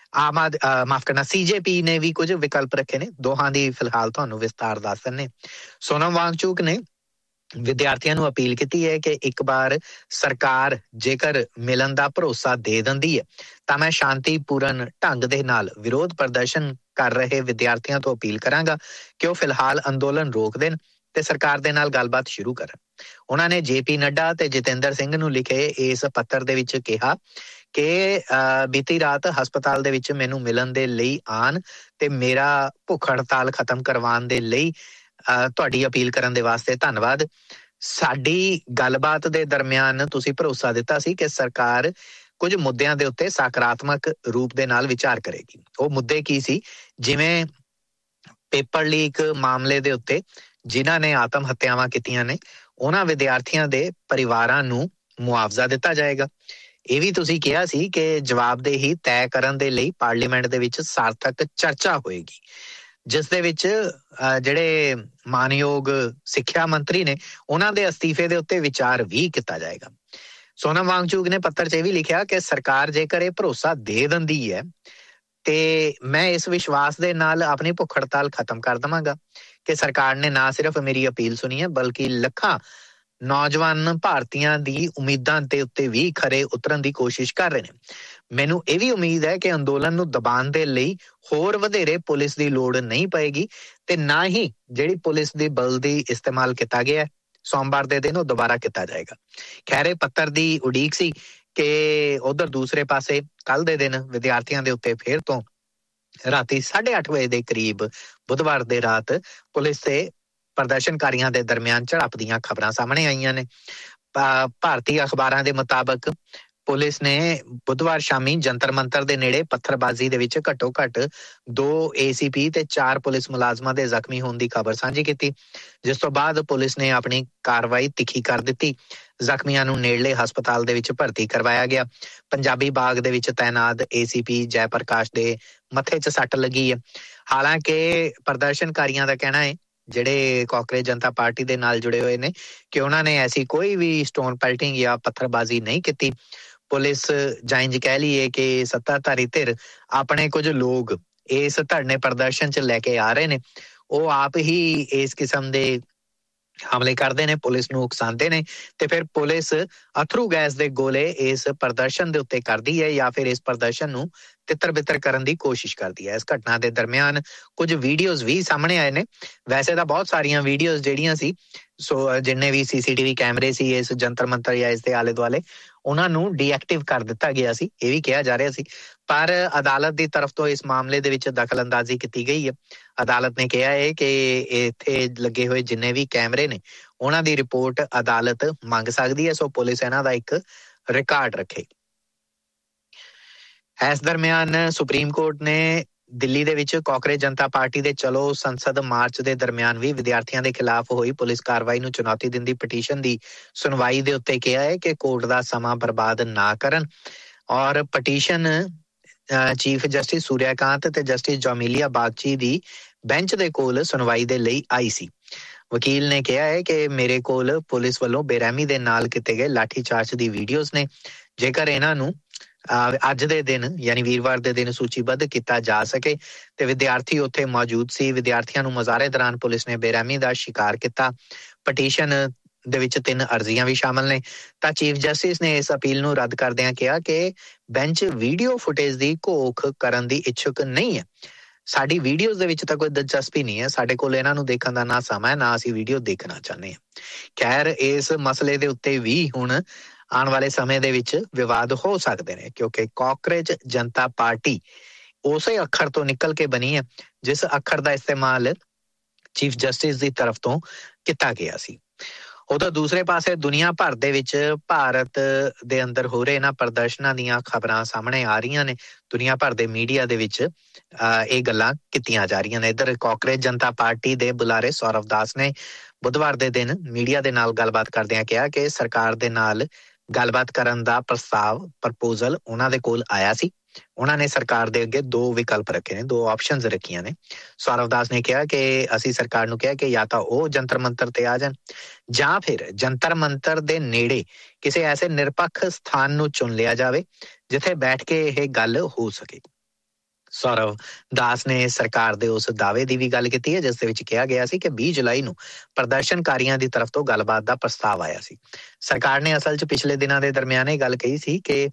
ਮਾਫ ਕਰਨਾ, CJP ਨੇ ਵੀ ਕੁਝ ਵਿਕਲਪ ਰੱਖੇ ਨੇ। ਦੋਹਾਂ ਦੀ ਫਿਲਹਾਲ ਤੁਹਾਨੂੰ ਵਿਸਤਾਰ ਦੱਸ ਦਿੰਦੇ। ਸੋਨਮ ਵਾਂਗਚੁਕ ਨੇ ਵਿਦਿਆਰਥੀਆਂ ਨੂੰ ਅਪੀਲ ਕੀਤੀ ਹੈ ਕਿ ਇੱਕ ਵਾਰ ਸਰਕਾਰ ਜੇਕਰ ਮਿਲਣ ਦਾ ਭਰੋਸਾ ਦੇ ਦਿੰਦੀ ਹੈ ਤਾਂ ਮੈਂ ਸ਼ਾਂਤੀਪੂਰਨ ਢੰਗ ਦੇ ਨਾਲ ਵਿਰੋਧ ਪ੍ਰਦਰਸ਼ਨ ਕਰ ਰਹੇ ਵਿਦਿਆਰਥੀਆਂ ਤੋਂ ਅਪੀਲ ਕਰਾਂਗਾ ਕਿ ਉਹ ਫਿਲਹਾਲ ਅੰਦੋਲਨ ਰੋਕ ਦੇਣ ਤੇ ਸਰਕਾਰ ਦੇ ਨਾਲ ਗੱਲਬਾਤ ਸ਼ੁਰੂ ਕਰਨ। ਉਹਨਾਂ ਨੇ JP ਨੱਡਾ ਤੇ ਜਤਿੰਦਰ ਸਿੰਘ ਨੂੰ ਲਿਖੇ ਇਸ ਪੱਤਰ ਦੇ ਵਿੱਚ ਕਿਹਾ ਕਿ ਬੀਤੀ ਰਾਤ ਹਸਪਤਾਲ ਦੇ ਵਿੱਚ ਮੈਨੂੰ ਮਿਲਣ ਦੇ ਲਈ ਆਉਣ ਤੇ ਮੇਰਾ ਭੁੱਖ ਹੜਤਾਲ ਖਤਮ ਕਰਵਾਉਣ ਦੇ ਲਈ ਤੁਹਾਡੀ ਅਪੀਲ ਕਰਨ ਦੇ ਵਾਸਤੇ ਧੰਨਵਾਦ। ਸਾਡੀ ਗੱਲਬਾਤ ਦੇ ਦਰਮਿਆਨ ਤੁਸੀਂ ਭਰੋਸਾ ਦਿੱਤਾ ਸੀ ਕਿ ਸਰਕਾਰ ਕੁਝ ਮੁੱਦਿਆਂ ਦੇ ਉੱਤੇ ਸਕਾਰਾਤਮਕ ਰੂਪ ਦੇ ਨਾਲ ਵਿਚਾਰ ਕਰੇਗੀ। ਉਹ ਮੁੱਦੇ ਕੀ ਸੀ? ਜਿਵੇਂ ਪੇਪਰ ਲੀਕ ਮਾਮਲੇ ਦੇ ਉੱਤੇ ਜਿਨ੍ਹਾਂ ਨੇ ਆਤਮ ਹੱਤਿਆਵਾਂ ਕੀਤੀਆਂ ਨੇ ਉਹਨਾਂ ਵਿਦਿਆਰਥੀਆਂ ਦੇ ਪਰਿਵਾਰਾਂ ਨੂੰ ਮੁਆਵਜ਼ਾ ਦਿੱਤਾ ਜਾਏਗਾ। ਇਹ ਵੀ ਤੁਸੀਂ ਕਿਹਾ ਸੀ ਕਿ ਜਵਾਬਦੇਹੀ ਤੈਅ ਕਰਨ ਦੇ ਲਈ ਪਾਰਲੀਮੈਂਟ ਦੇ ਵਿੱਚ ਸਾਰਥਕ ਚਰਚਾ ਹੋਏਗੀ, ਜਿਸ ਦੇ ਵਿੱਚ ਜਿਹੜੇ ਮਾਨਯੋਗ ਸਿੱਖਿਆ ਮੰਤਰੀ ਨੇ ਉਹਨਾਂ ਦੇ ਅਸਤੀਫੇ ਦੇ ਉੱਤੇ ਵਿਚਾਰ ਵੀ ਕੀਤਾ ਜਾਏਗਾ। ਸੋਨਮ ਵਾਂਗਚੁਕ ਨੇ ਪੱਤਰ 'ਚ ਇਹ ਵੀ ਲਿਖਿਆ ਕਿ ਸਰਕਾਰ ਜੇਕਰ ਇਹ ਭਰੋਸਾ ਦੇ ਦਿੰਦੀ ਹੈ ਤੇ ਮੈਂ ਇਸ ਵਿਸ਼ਵਾਸ ਦੇ ਨਾਲ ਆਪਣੀ ਭੁੱਖ ਹੜਤਾਲ ਖਤਮ ਕਰ ਦੇਵਾਂਗਾ ਕਿ ਸਰਕਾਰ ਨੇ ਨਾ ਸਿਰਫ ਮੇਰੀ ਅਪੀਲ ਸੁਣੀ ਹੈ ਬਲਕਿ ਲੱਖਾਂ ਨੌਜਵਾਨ ਭਾਰਤੀਆਂ ਦੀ ਉਮੀਦਾਂ ਦੇ ਉੱਤੇ ਵੀ ਖਰੇ ਉਤਰਨ ਦੀ ਕੋਸ਼ਿਸ਼ ਕਰ ਰਹੇ ਨੇ। ਮੈਨੂੰ ਇਹ ਵੀ ਉਮੀਦ ਹੈ ਕਿ ਅੰਦੋਲਨ ਨੂੰ ਦਬਾਉਣ ਦੇ ਲਈ ਹੋਰ ਵਧੇਰੇ ਪੁਲਿਸ ਦੀ ਲੋੜ ਨਹੀਂ ਪਏਗੀ ਤੇ ਨਾ ਹੀ ਜਿਹੜੀ ਪੁਲਿਸ ਦੀ ਬਲ ਦੀ ਇਸਤੇਮਾਲ ਕੀਤਾ ਗਿਆ ਸੋਮਵਾਰ ਦੇ ਦਿਨ ਉਹ ਦੁਬਾਰਾ ਕੀਤਾ ਜਾਏਗਾ। ਖੈਰੇ ਪੱਤਰ ਦੀ ਉਡੀਕ ਸੀ ਕਿ ਉਧਰ ਦੂਸਰੇ ਪਾਸੇ ਕੱਲ ਦੇ ਦਿਨ ਵਿਦਿਆਰਥੀਆਂ ਦੇ ਉੱਤੇ ਫੇਰ ਤੋਂ ਰਾਤੀ 8:30 ਵਜੇ ਦੇ ਕਰੀਬ ਬੁੱਧਵਾਰ ਦੇ ਰਾਤ ਪੁਲਿਸ ਤੇ ਪ੍ਰਦਰਸ਼ਨਕਾਰੀਆਂ ਦੇ ਦਰਮਿਆਨ ਝੜਪ ਦੀਆਂ ਖਬਰਾਂ ਸਾਹਮਣੇ ਆਈਆਂ ਨੇ। ਭਾਰਤੀ ਅਖਬਾਰਾਂ ਦੇ ਮੁਤਾਬਕ ਪੁਲਿਸ ਨੇ ਬੁੱਧਵਾਰ ਸ਼ਾਮੀ ਜੰਤਰ ਮੰਤਰ ਦੇ ਨੇੜੇ ਪੱਥਰਬਾਜ਼ੀ ਦੇ ਵਿੱਚ ਘੱਟੋ ਘੱਟ 2 ACP ਤੇ 4 ਪੁਲਿਸ ਮੁਲਾਜ਼ਮਾਂ ਦੇ ਜ਼ਖਮੀ ਹੋਣ ਦੀ ਖਬਰ ਸਾਂਝੀ ਕੀਤੀ, ਜਿਸ ਤੋਂ ਬਾਅਦ ਪੁਲਿਸ ਨੇ ਆਪਣੀ ਕਾਰਵਾਈ ਤਿੱਖੀ ਕਰ ਦਿੱਤੀ। ਜ਼ਖਮੀਆਂ ਨੂੰ ਨੇੜਲੇ ਹਸਪਤਾਲ ਦੇ ਵਿੱਚ ਭਰਤੀ ਕਰਵਾਇਆ ਗਿਆ। ਪੰਜਾਬੀ ਬਾਗ ਦੇ ਵਿੱਚ ਤਾਇਨਾਤ ACP ਜੈ ਪ੍ਰਕਾਸ਼ ਦੇ ਮੱਥੇ 'ਚ ਸੱਟ ਲੱਗੀ ਹੈ। ਹਾਲਾਂਕਿ ਪ੍ਰਦਰਸ਼ਨਕਾਰੀਆਂ ਦਾ ਕਹਿਣਾ ਹੈ, ਜਿਹੜੇ ਕਾਂਗਰਸ ਜਨਤਾ ਪਾਰਟੀ ਦੇ ਨਾਲ ਜੁੜੇ ਹੋਏ ਨੇ, ਕਿ ਉਹਨਾਂ ਨੇ ਐਸੀ ਕੋਈ ਵੀ ਸਟੋਨ ਪੈਲਟਿੰਗ ਜਾਂ ਪੱਥਰਬਾਜ਼ੀ ਨਹੀਂ ਕੀਤੀ। ਪੁਲਿਸ ਜਾਂ ਇੰਝ ਕਹਿ ਲਈਏ ਕਿ ਸੱਤਾਧਾਰੀ ਧਿਰ ਆਪਣੇ ਕੁਝ ਲੋਕ ਇਸ ਧਰਨੇ ਪ੍ਰਦਰਸ਼ਨ 'ਚ ਲੈ ਕੇ ਆ ਰਹੇ ਨੇ, ਉਹ ਆਪ ਹੀ ਇਸ ਕਿਸਮ ਦੇ ਹਮਲੇ ਕਰਦੇ ਨੇ, ਪੁਲਿਸ ਨੂੰ ਉਕਸਾਉਂਦੇ ਨੇ ਤੇ ਫਿਰ ਪੁਲਿਸ ਅਥਰੂ ਗੈਸ ਦੇ ਗੋਲੇ ਇਸ ਪ੍ਰਦਰਸ਼ਨ ਦੇ ਉੱਤੇ ਕਰਦੀ ਹੈ ਜਾਂ ਫਿਰ ਇਸ ਪ੍ਰਦਰਸ਼ਨ ਨੂੰ ਤਿੱਤਰ ਬਿੱਤਰ ਕਰਨ ਦੀ ਕੋਸ਼ਿਸ਼ ਕਰਦੀ ਹੈ। ਇਸ ਘਟਨਾ ਦੇ ਦਰਮਿਆਨ ਕੁਝ ਵੀਡੀਓਜ਼ ਵੀ ਸਾਹਮਣੇ ਆਏ ਨੇ। ਵੈਸੇ ਤਾਂ ਬਹੁਤ ਸਾਰੀਆਂ ਵੀਡੀਓਜ਼ ਜਿਹੜੀਆਂ ਸੀ, ਸੋ ਜਿੰਨੇ ਵੀ CCTV ਕੈਮਰੇ ਸੀ ਇਸ ਜੰਤਰ ਮੰਤਰ ਜਾਂ ਇਸ ਦੇ ਆਲੇ ਦੁਆਲੇ, ਉਹਨਾਂ ਨੂੰ ਡੀਐਕਟਿਵ ਕਰ ਦਿੱਤਾ ਗਿਆ ਸੀ, ਇਹ ਵੀ ਕਿਹਾ ਜਾ ਰਿਹਾ ਸੀ। ਪਰ ਅਦਾਲਤ ਦੀ ਤਰਫ ਤੋਂ ਇਸ ਮਾਮਲੇ ਦੇ ਵਿੱਚ ਦਖਲ ਅੰਦਾਜ਼ੀ ਕੀਤੀ ਗਈ ਹੈ। ਅਦਾਲਤ ਨੇ ਕਿਹਾ ਹੈ ਕਿ ਇੱਥੇ ਲੱਗੇ ਹੋਏ ਜਿੰਨੇ ਵੀ ਕੈਮਰੇ ਨੇ ਉਹਨਾਂ ਦੀ ਰਿਪੋਰਟ ਅਦਾਲਤ ਮੰਗ ਸਕਦੀ ਹੈ, ਸੋ ਪੁਲਿਸ ਇਹਨਾਂ ਦਾ ਇੱਕ ਰਿਕਾਰਡ ਰੱਖੇ। ਇਸ ਦਰਮਿਆਨ ਸੁਪਰੀਮ ਕੋਰਟ ਨੇ ਦਿੱਲੀ ਦੇ ਵਿੱਚ ਕਾਂਗਰਸ ਜਨਤਾ ਪਾਰਟੀ ਦੇ ਚਲੋ ਸੰਸਦ ਮਾਰਚ ਦੇ ਦਰਮਿਆਨ ਵੀ ਵਿਦਿਆਰਥੀਆਂ ਦੇ ਖਿਲਾਫ ਹੋਈ ਪੁਲਿਸ ਕਾਰਵਾਈ ਨੂੰ ਚੁਣੌਤੀ ਦਿੰਦੀ ਪਟੀਸ਼ਨ ਦੀ ਸੁਣਵਾਈ ਦੇ ਉੱਤੇ ਕਿਹਾ ਹੈ ਕਿ ਕੋਰਟ ਦਾ ਸਮਾਂ ਬਰਬਾਦ ਨਾ ਕਰਨ ਔਰ ਪਟੀਸ਼ਨ ਚੀਫ ਜਸਟਿਸ ਸੂਰਿਆਕਾਂਤ ਤੇ ਜਸਟਿਸ ਜੋਮਿਲੀਆ ਬਾਗਚੀ ਦੀ ਬੈਂਚ ਦੇ ਕੋਲ ਸੁਣਵਾਈ ਦੇ ਲਈ ਆਈ ਸੀ। ਵਕੀਲ ਨੇ ਕਿਹਾ ਹੈ ਕਿ ਮੇਰੇ ਕੋਲ ਪੁਲਿਸ ਵੱਲੋਂ ਬੇਰਹਿਮੀ ਦੇ ਨਾਲ ਕੀਤੇ ਗਏ ਲਾਠੀਚਾਰਜ ਦੀ ਵੀਡੀਓਜ਼ ਨੇ। ਜੇਕਰ ਇਹਨਾਂ ਨੂੰ ਅੱਜ ਦੇ ਦਿਨ ਯਾਨੀ ਵੀਰਵਾਰ ਦੇ ਦਿਨ ਸੂਚੀਬੱਧ ਕੀਤਾ ਜਾ ਸਕੇ ਤੇ ਵਿਦਿਆਰਥੀ ਉੱਥੇ ਮੌਜੂਦ ਸੀ, ਵਿਦਿਆਰਥੀਆਂ ਨੂੰ ਮੁਜ਼ਾਹਰੇ ਦੌਰਾਨ ਪੁਲਿਸ ਨੇ ਬੇਰਹਿਮੀ ਦਾ ਸ਼ਿਕਾਰ ਕੀਤਾ। ਪਟੀਸ਼ਨ ਦੇ ਵਿੱਚ 3 ਅਰਜ਼ੀਆਂ ਵੀ ਸ਼ਾਮਲ ਨੇ ਤਾਂ ਚੀਫ ਜਸਟਿਸ ਨੇ ਇਸ ਅਪੀਲ ਨੂੰ ਰੱਦ ਕਰਦਿਆਂ ਕਿਹਾ ਕਿ ਬੈਂਚ ਵੀਡੀਓ ਫੁਟੇਜ ਦੀ ਘੋਖ ਕਰਨ ਦੀ ਇੱਛੁਕ ਨਹੀਂ ਹੈ। ਸਾਡੀ ਵੀਡੀਓਜ਼ ਦੇ ਵਿੱਚ ਤਾਂ ਕੋਈ ਦਿਲਚਸਪੀ ਨਹੀਂ ਹੈ, ਸਾਡੇ ਕੋਲ ਇਹਨਾਂ ਨੂੰ ਦੇਖਣ ਦਾ ਨਾ ਸਮਾਂ ਹੈ, ਨਾ ਅਸੀਂ ਵੀਡੀਓ ਦੇਖਣਾ ਚਾਹੁੰਦੇ ਹਾਂ। ਖੈਰ, ਇਸ ਮਸਲੇ ਦੇ ਉੱਤੇ ਵੀ ਹੁਣ ਆਉਣ ਵਾਲੇ ਸਮੇਂ ਦੇ ਵਿੱਚ ਵਿਵਾਦ ਹੋ ਸਕਦੇ ਨੇ, ਕਿਉਂਕਿ ਕਾਕਰੋਚ ਜਨਤਾ ਪਾਰਟੀ ਉਸੇ ਅੱਖਰ ਤੋਂ ਨਿਕਲ ਕੇ ਬਣੀ ਹੈ ਜਿਸ ਅੱਖਰ ਦਾ ਇਸਤੇਮਾਲ ਚੀਫ ਜਸਟਿਸ ਦੀ ਤਰਫ ਤੋਂ ਕੀਤਾ ਗਿਆ ਸੀ। ਉਦੋਂ ਦੂਸਰੇ ਪਾਸੇ ਦੁਨੀਆ ਭਰ ਦੇ ਵਿੱਚ ਭਾਰਤ ਦੇ ਅੰਦਰ ਹੋ ਰਹੇ ਇਹਨਾਂ ਪ੍ਰਦਰਸ਼ਨਾਂ ਦੀਆਂ ਖਬਰਾਂ ਸਾਹਮਣੇ ਆ ਰਹੀਆਂ ਨੇ। ਦੁਨੀਆ ਭਰ ਦੇ ਮੀਡੀਆ ਦੇ ਵਿੱਚ ਇਹ ਗੱਲਾਂ ਕੀਤੀਆਂ ਜਾ ਰਹੀਆਂ ਨੇ। ਇੱਧਰ ਕਾਕਰੋਚ ਜਨਤਾ ਪਾਰਟੀ ਦੇ ਬੁਲਾਰੇ ਸੌਰਵ ਦਾਸ ਨੇ ਬੁੱਧਵਾਰ ਦੇ ਦਿਨ ਮੀਡੀਆ ਦੇ ਨਾਲ ਗੱਲਬਾਤ ਕਰਦਿਆਂ ਕਿਹਾ ਕਿ ਸਰਕਾਰ ਦੇ ਨਾਲ ਗੱਲਬਾਤ ਕਰਨ ਦਾ ਪ੍ਰਪੋਜ਼ਲ ਉਹਨਾਂ ਦੇ ਕੋਲ ਆਇਆ ਸੀ। ਉਹਨਾਂ ਨੇ ਸਰਕਾਰ ਦੇ ਅੱਗੇ 2 ਵਿਕਲਪ ਰੱਖੇ ਨੇ, 2 ਆਪਸ਼ਨਸ ਰੱਖੀਆਂ ਨੇ। ਸੌਰਵ ਦਾਸ ਨੇ ਕਿਹਾ ਕਿ ਅਸੀਂ ਸਰਕਾਰ ਨੂੰ ਕਿਹਾ ਕਿ ਜਾਂ ਤਾਂ ਉਹ ਜੰਤਰ ਮੰਤਰ ਤੇ ਆ ਜਾਣ ਜਾਂ ਫਿਰ ਜੰਤਰ ਮੰਤਰ ਦੇ ਨੇੜੇ ਕਿਸੇ ਐਸੇ ਨਿਰਪੱਖ ਸਥਾਨ ਨੂੰ ਚੁਣ ਲਿਆ ਜਾਵੇ ਜਿੱਥੇ ਬੈਠ ਕੇ ਇਹ ਗੱਲ ਹੋ ਸਕੇ। ਸੌਰਵ ਦਾਸ ਨੇ ਸਰਕਾਰ ਦੇ ਉਸ ਦਾਅਵੇ ਦੀ ਵੀ ਗੱਲ ਕੀਤੀ ਹੈ ਜਿਸ ਦੇ ਵਿੱਚ ਕਿਹਾ ਗਿਆ ਸੀ ਕਿ 20 ਜੁਲਾਈ ਨੂੰ ਪ੍ਰਦਰਸ਼ਨਕਾਰੀਆਂ ਦੀ ਤਰਫ ਤੋਂ ਗੱਲਬਾਤ ਦਾ ਪ੍ਰਸਤਾਵ ਆਇਆ ਸੀ। ਸਰਕਾਰ ਨੇ ਅਸਲ 'ਚ ਪਿਛਲੇ ਦਿਨਾਂ ਦੇ ਦਰਮਿਆਨ ਇਹ ਗੱਲ ਕਹੀ ਸੀ ਕਿ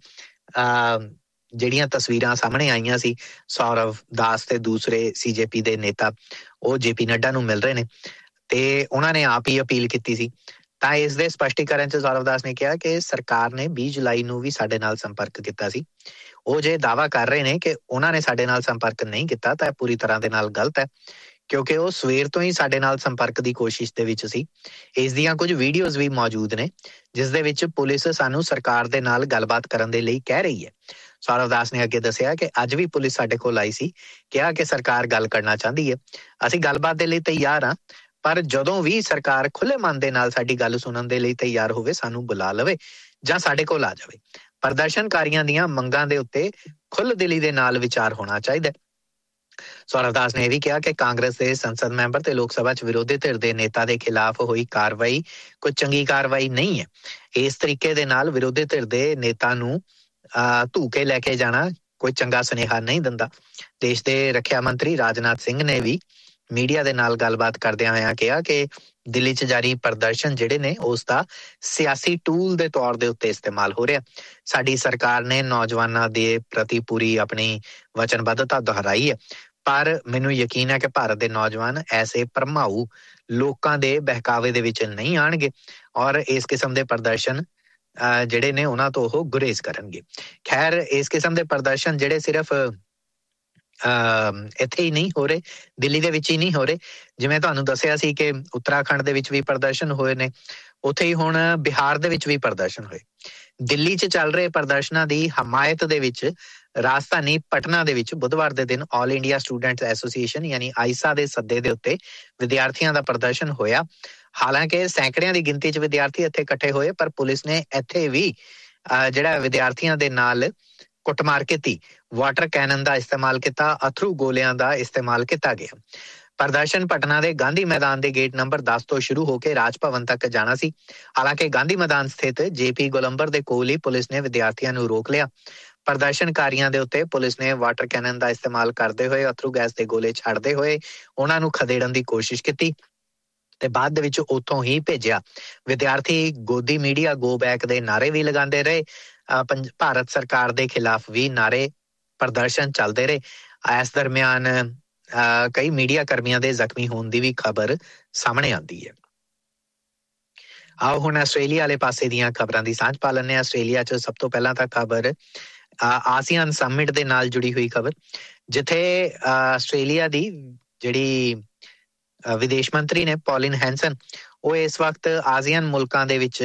ਜਿਹੜੀਆਂ ਤਸਵੀਰਾਂ ਸਾਹਮਣੇ ਆਈਆਂ ਸੀ, ਸੌਰਵ ਦਾਸ ਤੇ ਦੂਸਰੇ CJP ਦੇ ਨੇਤਾ ਉਹ JP ਨੱਡਾ ਨੂੰ ਮਿਲ ਰਹੇ ਨੇ ਤੇ ਉਹਨਾਂ ਨੇ ਆਪ ਹੀ ਅਪੀਲ ਕੀਤੀ ਸੀ। ਤਾਂ ਇਸ ਦੇ ਸਪਸ਼ਟੀਕਰਨ 'ਚ ਸੌਰਵ ਦਾਸ ਨੇ ਕਿਹਾ ਕਿ ਸਰਕਾਰ ਨੇ 20 ਜੁਲਾਈ ਨੂੰ ਵੀ ਸਾਡੇ ਨਾਲ ਸੰਪਰਕ ਕੀਤਾ ਸੀ। ਉਹ ਜੇ ਦਾਅਵਾ ਕਰ ਰਹੇ ਨੇ ਕਿ ਉਹਨਾਂ ਨੇ ਸਾਡੇ ਨਾਲ ਸੰਪਰਕ ਨਹੀਂ ਕੀਤਾ ਤਾਂ ਇਹ ਪੂਰੀ ਤਰ੍ਹਾਂ ਦੇ ਨਾਲ ਗਲਤ ਹੈ, ਕਿਉਂਕਿ ਉਹ ਸਵੇਰ ਤੋਂ ਹੀ ਸਾਡੇ ਨਾਲ ਸੰਪਰਕ ਦੀ ਕੋਸ਼ਿਸ਼ ਦੇ ਵਿੱਚ ਸੀ। ਇਸ ਦੀਆਂ ਕੁਝ ਵੀਡੀਓਜ਼ ਵੀ ਮੌਜੂਦ ਨੇ ਜਿਸ ਦੇ ਵਿੱਚ ਪੁਲਿਸ ਸਾਨੂੰ ਸਰਕਾਰ ਦੇ ਨਾਲ ਗੱਲਬਾਤ ਕਰਨ ਦੇ ਲਈ ਕਹਿ ਰਹੀ ਹੈ। ਸੌਰਵ ਦਾਸ ਨੇ ਅੱਗੇ ਦੱਸਿਆ ਕਿ ਅੱਜ ਵੀ ਪੁਲਿਸ ਸਾਡੇ ਕੋਲ ਆਈ ਸੀ, ਕਿਹਾ ਕਿ ਸਰਕਾਰ ਗੱਲ ਕਰਨਾ ਚਾਹੁੰਦੀ ਹੈ, ਅਸੀਂ ਗੱਲਬਾਤ ਦੇ ਲਈ ਤਿਆਰ ਹਾਂ, ਪਰ ਜਦੋਂ ਵੀ ਸਰਕਾਰ ਖੁੱਲ੍ਹੇ ਮਨ ਦੇ ਨਾਲ ਸਾਡੀ ਗੱਲ ਸੁਣਨ ਦੇ ਲਈ ਤਿਆਰ ਹੋਵੇ ਸਾਨੂੰ ਬੁਲਾ ਲਵੇ ਜਾਂ ਸਾਡੇ ਕੋਲ ਆ ਜਾਵੇ। ਪ੍ਰਦਰਸ਼ਨਕਾਰੀਆਂ ਦੀਆਂ ਮੰਗਾਂ ਦੇ ਉੱਤੇ ਖੁੱਲ੍ਹ ਦਿਲੀ ਦੇ ਨਾਲ ਵਿਚਾਰ ਹੋਣਾ ਚਾਹੀਦਾ। ਸੌਰਵ ਦਾਸ ਨੇ ਇਹ ਵੀ ਕਿਹਾ ਕਿ ਕਾਂਗਰਸ ਦੇ ਸੰਸਦ ਮੈਂਬਰ ਤੇ ਲੋਕ ਸਭਾ 'ਚ ਵਿਰੋਧੀ ਧਿਰ ਦੇ ਨੇਤਾ ਦੇ ਖਿਲਾਫ ਹੋਈ ਕਾਰਵਾਈ ਕੋਈ ਚੰਗੀ ਕਾਰਵਾਈ ਨਹੀਂ ਹੈ। ਇਸ ਤਰੀਕੇ ਦੇ ਨਾਲ ਵਿਰੋਧੀ ਧਿਰ ਦੇ ਨੇਤਾ ਨੂੰ ਧੂ ਕੇ ਲੈ ਕੇ ਜਾਣਾ ਕੋਈ ਚੰਗਾ ਸੁਨੇਹਾ ਨਹੀਂ ਦਿੰਦਾ। ਦੇਸ਼ ਦੇ ਰੱਖਿਆ ਮੰਤਰੀ ਰਾਜਨਾਥ ਸਿੰਘ ਨੇ ਵੀ ਮੀਡੀਆ ਦੇ ਨਾਲ ਗੱਲਬਾਤ ਕਰਦਿਆਂ ਹੋਇਆਂ ਕਿਹਾ ਕਿ ਦਿੱਲੀ 'ਚ ਜਾਰੀ ਪ੍ਰਦਰਸ਼ਨ ਜਿਹੜੇ ਨੇ ਉਸ ਦਾ ਸਿਆਸੀ ਟੂਲ ਦੇ ਤੌਰ ਦੇ ਉੱਤੇ ਇਸਤੇਮਾਲ ਹੋ ਰਿਹਾ। ਸਾਡੀ ਸਰਕਾਰ ਨੇ ਨੌਜਵਾਨਾਂ ਦੇ ਪ੍ਰਤੀ ਪੂਰੀ ਆਪਣੀ ਵਚਨਬੱਧਤਾ ਦੁਹਰਾਈ ਹੈ, ਪਰ ਮੈਨੂੰ ਯਕੀਨ ਹੈ ਕਿ ਭਾਰਤ ਦੇ ਨੌਜਵਾਨ ਐਸੇ ਭਰਮਾਊ ਲੋਕਾਂ ਦੇ ਬਹਿਕਾਵੇ ਦੇ ਵਿੱਚ ਨਹੀਂ ਆਉਣਗੇ ਔਰ ਇਸ ਕਿਸਮ ਦੇ ਪ੍ਰਦਰਸ਼ਨ ਜਿਹੜੇ ਨੇ ਉਹਨਾਂ ਤੋਂ ਉਹ ਗੁਰੇਜ਼ ਕਰਨਗੇ। ਖੈਰ, ਇਸ ਕਿਸਮ ਦੇ ਪ੍ਰਦਰਸ਼ਨ ਜਿਹੜੇ ਸਿਰਫ ਇੱਥੇ ਹੀ ਨਹੀਂ ਹੋ ਰਹੇ, ਦਿੱਲੀ ਦੇ ਵਿੱਚ ਹੀ ਨਹੀਂ ਹੋ ਰਹੇ। ਜਿਵੇਂ ਤੁਹਾਨੂੰ ਦੱਸਿਆ ਸੀ ਕਿ ਉੱਤਰਾਖੰਡ ਦੇ ਵਿੱਚ ਵੀ ਪ੍ਰਦਰਸ਼ਨ ਹੋਏ ਨੇ, ਉੱਥੇ ਹੀ ਹੁਣ ਬਿਹਾਰ ਦੇ ਵਿੱਚ ਵੀ ਪ੍ਰਦਰਸ਼ਨ ਹੋਏ। ਦਿੱਲੀ 'ਚ ਚੱਲ ਰਹੇ ਪ੍ਰਦਰਸ਼ਨਾਂ ਦੀ ਹਮਾਇਤ ਦੇ ਵਿੱਚ ਰਾਜਧਾਨੀ ਪਟਨਾ ਦੇ ਵਿੱਚ ਬੁੱਧਵਾਰ ਦੇ ਦਿਨ ਆਲ ਇੰਡੀਆ ਸਟੂਡੈਂਟਸ ਐਸੋਸੀਏਸ਼ਨ ਯਾਨੀ ਆਈਸਾ ਦੇ ਸੱਦੇ ਦੇ ਉੱਤੇ ਵਿਦਿਆਰਥੀਆਂ ਦਾ ਪ੍ਰਦਰਸ਼ਨ ਹੋਇਆ। ਹਾਲਾਂਕਿ ਸੈਂਕੜਿਆਂ ਦੀ ਗਿਣਤੀ 'ਚ ਵਿਦਿਆਰਥੀ ਇੱਥੇ ਇਕੱਠੇ ਹੋਏ, ਪਰ ਪੁਲਿਸ ਨੇ ਇੱਥੇ ਵੀ ਜਿਹੜਾ ਵਿਦਿਆਰਥੀਆਂ ਦੇ ਨਾਲ ਕੁੱਟਮਾਰ ਕੀਤੀ, ਵਾਟਰ ਕੈਨਨ ਦਾ ਇਸਤੇਮਾਲ ਕੀਤਾ, ਅਥਰੂ ਗੋਲਿਆਂ ਦਾ ਇਸਤੇਮਾਲ ਕੀਤਾ ਗਿਆ। ਪ੍ਰਦਰਸ਼ਨ ਪਟਨਾ ਦੇ ਗਾਂਧੀ ਮੈਦਾਨ ਦੇ ਗੇਟ ਨੰਬਰ 10 ਤੋਂ ਸ਼ੁਰੂ ਹੋ ਕੇ ਰਾਜ ਭਵਨ ਤੱਕ ਜਾਣਾ ਸੀ। ਹਾਲਾਂਕਿ ਗਾਂਧੀ ਮੈਦਾਨ ਸਥਿਤ JP ਗੋਲੰਬਰ ਦੇ ਕੋਲ ਹੀ ਪੁਲਿਸ ਨੇ ਵਿਦਿਆਰਥੀਆਂ ਨੂੰ ਰੋਕ ਲਿਆ। ਪ੍ਰਦਰਸ਼ਨਕਾਰੀਆਂ ਦੇ ਉੱਤੇ ਪੁਲਿਸ ਨੇ ਵਾਟਰ ਕੈਨਨ ਦਾ ਇਸਤੇਮਾਲ ਕਰਦੇ ਹੋਏ, ਅਥਰੂ ਗੈਸ ਦੇ ਗੋਲੇ ਛੱਡਦੇ ਹੋਏ ਉਹਨਾਂ ਨੂੰ ਖਦੇੜਨ ਦੀ ਕੋਸ਼ਿਸ਼ ਕੀਤੀ ਤੇ ਬਾਅਦ ਦੇ ਵਿੱਚ ਉੱਥੋਂ ਹੀ ਭੇਜਿਆ। ਵਿਦਿਆਰਥੀ ਗੋਦੀ ਮੀਡੀਆ ਗੋ ਬੈਕ ਦੇ ਨਾਅਰੇ ਵੀ ਲਗਾਉਂਦੇ ਰਹੇ। ਭਾਰਤ ਸਰਕਾਰ ਦੇ ਖਿਲਾਫ ਵੀ ਨਾਅਰੇ ਪ੍ਰਦਰਸ਼ਨ ਚੱਲਦੇ ਰਹੇ। ਇਸ ਦਰਮਿਆਨ ਕਈ ਮੀਡੀਆ ਕਰਮੀਆਂ ਦੇ ਜ਼ਖਮੀ ਹੋਣ ਦੀ ਵੀ ਖਬਰ ਸਾਹਮਣੇ ਆਉਂਦੀ ਹੈ। ਆਓ ਹੁਣ ਆਸਟ੍ਰੇਲੀਆ ਵਾਲੇ ਪਾਸੇ ਦੀਆਂ ਖਬਰਾਂ ਦੀ ਸਾਂਝ ਪਾ ਲੈਂਦੇ ਹਾਂ। ਆਸਟ੍ਰੇਲੀਆ 'ਚ ਸਭ ਤੋਂ ਪਹਿਲਾਂ ਤਾਂ ਖਬਰ ਆਸੀਆਨ ਸਮਿਟ ਦੇ ਨਾਲ ਜੁੜੀ ਹੋਈ ਖਬਰ, ਜਿੱਥੇ ਆਸਟ੍ਰੇਲੀਆ ਦੀ ਜਿਹੜੀ ਵਿਦੇਸ਼ ਮੰਤਰੀ ਨੇ ਪੌਲਿਨ ਹੈਂਸਨ, ਉਹ ਇਸ ਵਕਤ ਆਸੀਆਨ ਮੁਲਕਾਂ ਦੇ ਵਿੱਚ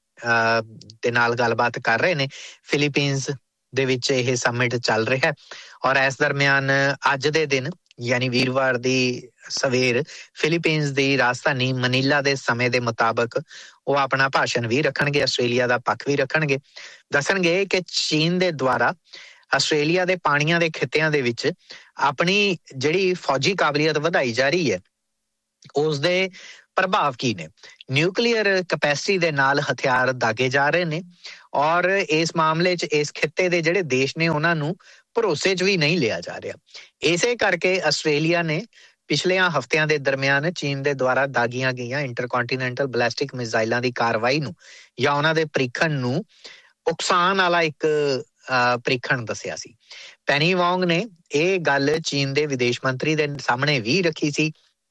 ਦੇ ਨਾਲ ਗੱਲਬਾਤ ਕਰ ਰਹੇ ਨੇ। ਫਿਲੀਪੀਨਸ ਦੇ ਵਿੱਚ ਇਹ ਸਮਿਟ ਚੱਲ ਰਿਹਾ ਹੈ ਔਰ ਇਸ ਦਰਮਿਆਨ ਅੱਜ ਦੇ ਦਿਨ ਯਾਨੀ ਵੀਰਵਾਰ ਦੀ ਸਵੇਰ ਫਿਲੀਪੀਨਸ ਦੀ ਰਾਜਧਾਨੀ ਮਨੀਲਾ ਦੇ ਸਮੇਂ ਦੇ ਮੁਤਾਬਕ ਉਹ ਆਪਣਾ ਭਾਸ਼ਣ ਵੀ ਰੱਖਣਗੇ, ਆਸਟ੍ਰੇਲੀਆ ਦਾ ਪੱਖ ਵੀ ਰੱਖਣਗੇ। ਦੱਸਣਗੇ ਕਿ ਚੀਨ ਦੇ ਦੁਆਰਾ ਆਸਟ੍ਰੇਲੀਆ ਦੇ ਪਾਣੀਆਂ ਦੇ ਖਿੱਤਿਆਂ ਦੇ ਵਿੱਚ ਆਪਣੀ ਜਿਹੜੀ ਫੌਜੀ ਕਾਬਲੀਅਤ ਵਧਾਈ ਜਾ ਰਹੀ ਹੈ ਉਸ ਦੇ ਪ੍ਰਭਾਵ ਕੀ ਨੇ। ਨਿਊਕਲੀਅਰ ਕੈਪੈਸਿਟੀ ਦੇ ਨਾਲ ਹਥਿਆਰ ਦਾਗੇ ਜਾ ਰਹੇ ਨੇ ਔਰ ਇਸ ਮਾਮਲੇ 'ਚ ਇਸ ਖਿੱਤੇ ਦੇ ਜਿਹੜੇ ਦੇਸ਼ ਨੇ ਉਹਨਾਂ ਨੂੰ ਭਰੋਸੇ 'ਚ ਵੀ ਨਹੀਂ ਲਿਆ ਜਾ ਰਿਹਾ। ਇਸੇ ਕਰਕੇ ਆਸਟ੍ਰੇਲੀਆ ਨੇ ਪਿਛਲਿਆਂ ਹਫ਼ਤਿਆਂ ਦੇ ਦਰਮਿਆਨ ਚੀਨ ਦੇ ਦੁਆਰਾ ਦਾਗੀਆਂ ਗਈਆਂ ਇੰਟਰਕੌਂਟੀਨੈਂਟਲ ਬੈਲਿਸਟਿਕ ਮਿਜ਼ਾਈਲਾਂ ਦੀ ਕਾਰਵਾਈ ਨੂੰ ਜਾਂ ਉਹਨਾਂ ਦੇ ਪ੍ਰੀਖਣ ਨੂੰ ਉਕਸਾਉਣ ਵਾਲਾ ਇੱਕ ਪ੍ਰੀਖਣ ਦੱਸਿਆ ਸੀ। ਪੈਨੀ ਵੋਂਗ ਨੇ ਇਹ ਗੱਲ ਚੀਨ ਦੇ ਵਿਦੇਸ਼ ਮੰਤਰੀ ਦੇ ਸਾਹਮਣੇ ਵੀ ਰੱਖੀ ਸੀ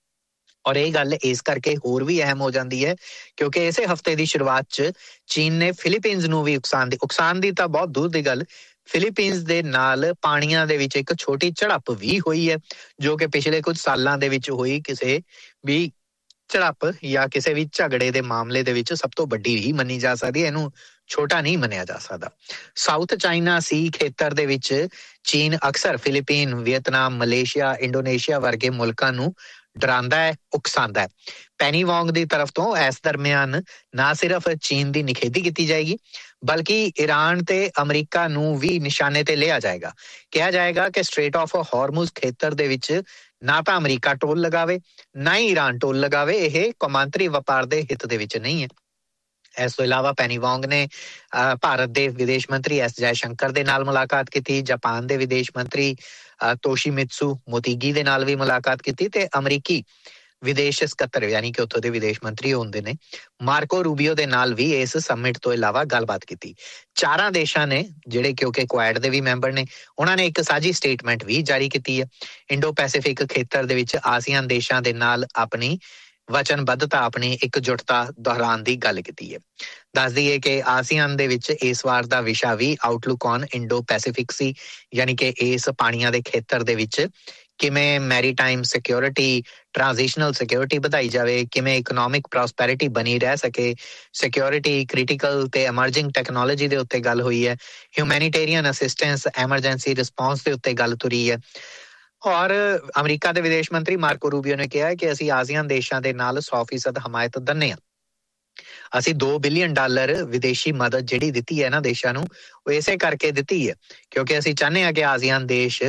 ਔਰ ਇਹ ਗੱਲ ਇਸ ਕਰਕੇ ਹੋਰ ਵੀ ਅਹਿਮ ਹੋ ਜਾਂਦੀ ਹੈ ਕਿਉਂਕਿ ਇਸੇ ਹਫ਼ਤੇ ਦੀ ਸ਼ੁਰੂਆਤ 'ਚ ਚੀਨ ਨੇ ਫਿਲੀਪੀਨਜ਼ ਨੂੰ ਵੀ ਉਕਸਾਉਣ ਦੀ ਤਾਂ ਬਹੁਤ ਦੂਰ ਦੀ ਗੱਲ, ਫਿਲੀਪੀਨਜ਼ ਦੇ ਨਾਲ ਪਾਣੀਆਂ ਦੇ ਵਿੱਚ ਇੱਕ ਛੋਟੀ ਝੜਪ ਵੀ ਹੋਈ ਹੈ ਜੋ ਕਿ ਪਿਛਲੇ ਕੁਝ ਸਾਲਾਂ ਦੇ ਵਿੱਚ ਹੋਈ ਕਿਸੇ ਵੀ ਝੜਪ ਜਾਂ ਕਿਸੇ ਵੀ ਝਗੜੇ ਦੇ ਮਾਮਲੇ ਦੇ ਵਿੱਚ ਸਭ ਤੋਂ ਵੱਡੀ ਹੀ ਮੰਨੀ ਜਾ ਸਕਦੀ ਹੈ। ਇਹਨੂੰ ਛੋਟਾ ਨਹੀਂ ਮੰਨਿਆ ਜਾ ਸਕਦਾ। ਸਾਊਥ ਚਾਈਨਾ ਸੀ ਖੇਤਰ ਦੇ ਵਿੱਚ ਚੀਨ ਅਕਸਰ ਫਿਲੀਪੀਨ, ਵੀਅਤਨਾਮ, ਮਲੇਸ਼ੀਆ, ਇੰਡੋਨੇਸ਼ੀਆ ਵਰਗੇ ਮੁਲਕਾਂ ਨੂੰ ਡਰਾਉਂਦਾ ਹੈ, ਉਕਸਾਉਂਦਾ ਹੈ। ਪੈਨੀ ਵੋਂਗ ਦੀ ਤਰਫ ਤੋਂ ਇਸ ਦਰਮਿਆਨ ਨਾ ਸਿਰਫ ਚੀਨ ਦੀ ਨਿਖੇਧੀ ਕੀਤੀ ਜਾਏਗੀ ਬਲਕਿ ਈਰਾਨ ਤੇ ਅਮਰੀਕਾ ਨੂੰ ਵੀ ਨਿਸ਼ਾਨੇ ਤੇ ਲਿਆ ਜਾਏਗਾ। ਕਿਹਾ ਜਾਏਗਾ ਕਿ ਸਟ੍ਰੇਟ ਆਫ ਹਾਰਮੁਜ਼ ਖੇਤਰ ਦੇ ਵਿੱਚ ਨਾ ਤਾਂ ਅਮਰੀਕਾ ਟੋਲ ਲਗਾਵੇ ਨਾ ਹੀ ਈਰਾਨ ਟੋਲ ਲਗਾਵੇ। ਇਹ ਕੌਮਾਂਤਰੀ ਵਪਾਰ ਦੇ ਹਿੱਤ ਦੇ ਵਿੱਚ ਨਹੀਂ ਹੈ। ਇਸ ਤੋਂ ਇਲਾਵਾ ਪੈਨੀ ਵੋਂਗ ਨੇ ਭਾਰਤ ਦੇ ਵਿਦੇਸ਼ ਮੰਤਰੀ ਐਸ ਜੈਸ਼ੰਕਰ ਦੇ ਨਾਲ ਮੁਲਾਕਾਤ ਕੀਤੀ, ਜਾਪਾਨ ਦੇ ਵਿਦੇਸ਼ ਮੰਤਰੀ ਤੋਸ਼ੀਮਿਤਸੂ ਮੋਤੇਗੀ ਦੇ ਨਾਲ ਵੀ ਮੁਲਾਕਾਤ ਕੀਤੀ ਤੇ ਅਮਰੀਕੀ ਵਿਦੇਸ਼ ਸਕੱਤਰ ਯਾਨੀ ਕਿ ਉੱਥੋਂ ਦੇ ਵਿਦੇਸ਼ ਮੰਤਰੀ ਹੁੰਦੇ ਨੇ ਮਾਰਕੋ ਰੂਬੀਓ ਦੇ ਨਾਲ ਵੀ ਇਸ ਸਮਿਟ ਤੋਂ ਇਲਾਵਾ ਗੱਲਬਾਤ ਕੀਤੀ। ਚਾਰਾਂ ਦੇਸ਼ਾਂ ਨੇ ਜਿਹੜੇ ਕਿਉਂਕਿ ਕੁਆਡ ਦੇ ਵੀ ਮੈਂਬਰ ਨੇ ਉਹਨਾਂ ਨੇ ਇੱਕ ਸਾਂਝੀ ਸਟੇਟਮੈਂਟ ਵੀ ਜਾਰੀ ਕੀਤੀ ਹੈ। ਇੰਡੋ ਪੈਸੀਫਿਕ ਖੇਤਰ ਦੇ ਵਿੱਚ ਆਸੀਆਨ ਦੇਸ਼ਾਂ ਦੇ ਨਾਲ ਆਪਣੀ ਵਚਨਬੱਧਤਾ, ਆਪਣੀ ਇਕਜੁੱਟਤਾ ਦੁਹਰਾਉਣ ਦੀ ਗੱਲ ਕੀਤੀ ਹੈ। ਦੱਸ ਦਈਏ ਕਿ ਆਸੀਆਨ ਦੇ ਵਿੱਚ ਇਸ ਵਾਰ ਦਾ ਵਿਸ਼ਾ ਵੀ ਆਊਟਲੁੱਕ ਔਨ ਇੰਡੋ ਪੈਸੀਫਿਕ ਸੀ, ਯਾਨੀ ਕਿ ਇਸ ਪਾਣੀਆਂ ਦੇ ਖੇਤਰ ਦੇ ਵਿੱਚ ਕਿਵੇਂ ਮੈਰੀਟਾਈਮ ਸਿਕਿਉਰਿਟੀ, ਟ੍ਰਾਂਜੀਸ਼ਨਲ ਸਿਕਿਉਰਿਟੀ ਵਧਾਈ ਜਾਵੇ, ਕਿਵੇਂ ਇਕਨੋਮਿਕ ਪ੍ਰੋਸਪੈਰਿਟੀ ਬਣੀ ਰਹਿ ਸਕੇ, ਸਿਕਿਉਰਿਟੀ, ਕ੍ਰਿਟੀਕਲ ਤੇ ਐਮਰਜਿੰਗ ਟੈਕਨੋਲੋਜੀ ਦੇ ਉੱਤੇ ਗੱਲ ਹੋਈ ਹੈ, ਹਿਊਮੈਨੀਟੇਰੀਅਨ ਅਸਿਸਟੈਂਸ, ਐਮਰਜੈਂਸੀ ਰਿਸਪੌਂਸ ਦੇ ਉੱਤੇ ਗੱਲ ਤੁਰੀ ਹੈ। ਔਰ ਅਮਰੀਕਾ ਦੇ ਵਿਦੇਸ਼ ਮੰਤਰੀ ਮਾਰਕੋ ਰੂਬੀਓ ਨੇ ਕਿਹਾ ਕਿ ਅਸੀਂ ਆਸੀਆਨ ਦੇਸ਼ਾਂ ਦੇ ਨਾਲ 100% ਹਮਾਇਤ ਦਿੰਦੇ ਹਾਂ। ਅਸੀਂ $2 ਬਿਲੀਅਨ ਵਿਦੇਸ਼ੀ ਮਦਦ ਜਿਹੜੀ ਦਿੱਤੀ ਹੈ ਇਹਨਾਂ ਦੇਸ਼ਾਂ ਨੂੰ ਉਹ ਇਸੇ ਕਰਕੇ ਦਿੱਤੀ ਹੈ ਕਿਉਂਕਿ ਅਸੀਂ ਚਾਹੁੰਦੇ ਹਾਂ ਕਿ ਆਸੀਆਨ ਦੇਸ਼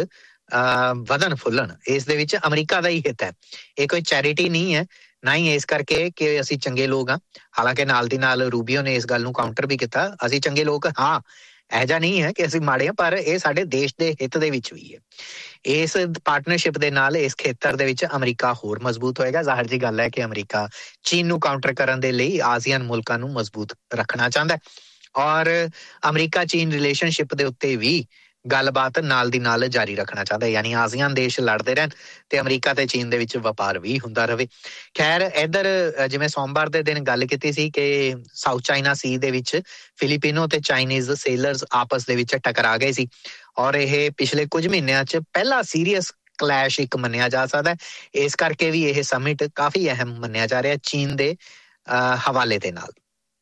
ਵਧਣ ਫੁੱਲਣ। ਇਸ ਦੇ ਵਿੱਚ ਅਮਰੀਕਾ ਦਾ ਹੀ ਹਿੱਤ ਹੈ। ਇਹ ਕੋਈ ਚੈਰਿਟੀ ਨਹੀਂ ਹੈ, ਨਾ ਹੀ ਇਸ ਕਰਕੇ ਕਿ ਅਸੀਂ ਚੰਗੇ ਲੋਕ ਹਾਂ। ਹਾਲਾਂਕਿ ਨਾਲ ਦੀ ਨਾਲ ਰੂਬੀਓ ਨੇ ਇਸ ਗੱਲ ਨੂੰ ਕਾਊਂਟਰ ਵੀ ਕੀਤਾ, ਅਸੀਂ ਚੰਗੇ ਲੋਕ ਹਾਂ, ਇਹੋ ਜਿਹਾ ਨਹੀਂ ਹੈ ਕਿ ਅਸੀਂ ਮਾੜੇ ਹਾਂ, ਪਰ ਇਹ ਸਾਡੇ ਦੇਸ਼ ਦੇ ਹਿੱਤ ਦੇ ਵਿੱਚ ਵੀ ਹੈ। ਇਸ ਪਾਰਟਨਰਸ਼ਿਪ ਦੇ ਨਾਲ ਇਸ ਖੇਤਰ ਦੇ ਵਿੱਚ ਅਮਰੀਕਾ ਹੋਰ ਮਜ਼ਬੂਤ ਹੋਏਗਾ। ਜ਼ਾਹਿਰ ਜੀ ਗੱਲ ਹੈ ਕਿ ਅਮਰੀਕਾ ਚੀਨ ਨੂੰ ਕਾਊਂਟਰ ਕਰਨ ਦੇ ਲਈ ਆਸੀਆਨ ਮੁਲਕਾਂ ਨੂੰ ਮਜ਼ਬੂਤ ਰੱਖਣਾ ਚਾਹੁੰਦਾ ਹੈ ਔਰ ਅਮਰੀਕਾ ਚੀਨ ਰਿਲੇਸ਼ਨਸ਼ਿਪ ਦੇ ਉੱਤੇ ਵੀ ਗੱਲਬਾਤ ਨਾਲ ਦੀ ਨਾਲ ਜਾਰੀ ਰੱਖਣਾ ਚਾਹੁੰਦਾ, ਯਾਨੀ ਆਸੀਆਨ ਦੇਸ਼ ਲੜਦੇ ਰਹਿਣ ਤੇ ਅਮਰੀਕਾ ਤੇ ਚੀਨ ਦੇ ਵਿੱਚ ਵਪਾਰ ਵੀ ਹੁੰਦਾ ਰਹੇ। ਖੈਰ ਇੱਧਰ ਜਿਵੇਂ ਸੋਮਵਾਰ ਦੇ ਦਿਨ ਗੱਲ ਕੀਤੀ ਸੀ ਕਿ ਸਾਊਥ ਚਾਈਨਾ ਸੀ ਦੇ ਵਿੱਚ ਫਿਲੀਪੀਨੋ ਤੇ ਚਾਈਨੀਜ਼ ਸੇਲਰਸ ਆਪਸ ਦੇ ਵਿੱਚ ਟਕਰਾ ਗਏ ਸੀ ਔਰ ਇਹ ਪਿਛਲੇ ਕੁਝ ਮਹੀਨਿਆਂ 'ਚ ਪਹਿਲਾ ਸੀਰੀਅਸ ਕਲੈਸ਼ ਇੱਕ ਮੰਨਿਆ ਜਾ ਸਕਦਾ। ਇਸ ਕਰਕੇ ਵੀ ਇਹ ਸਮਿਟ ਕਾਫੀ ਅਹਿਮ ਮੰਨਿਆ ਜਾ ਰਿਹਾ ਚੀਨ ਦੇ ਹਵਾਲੇ ਦੇ ਨਾਲ।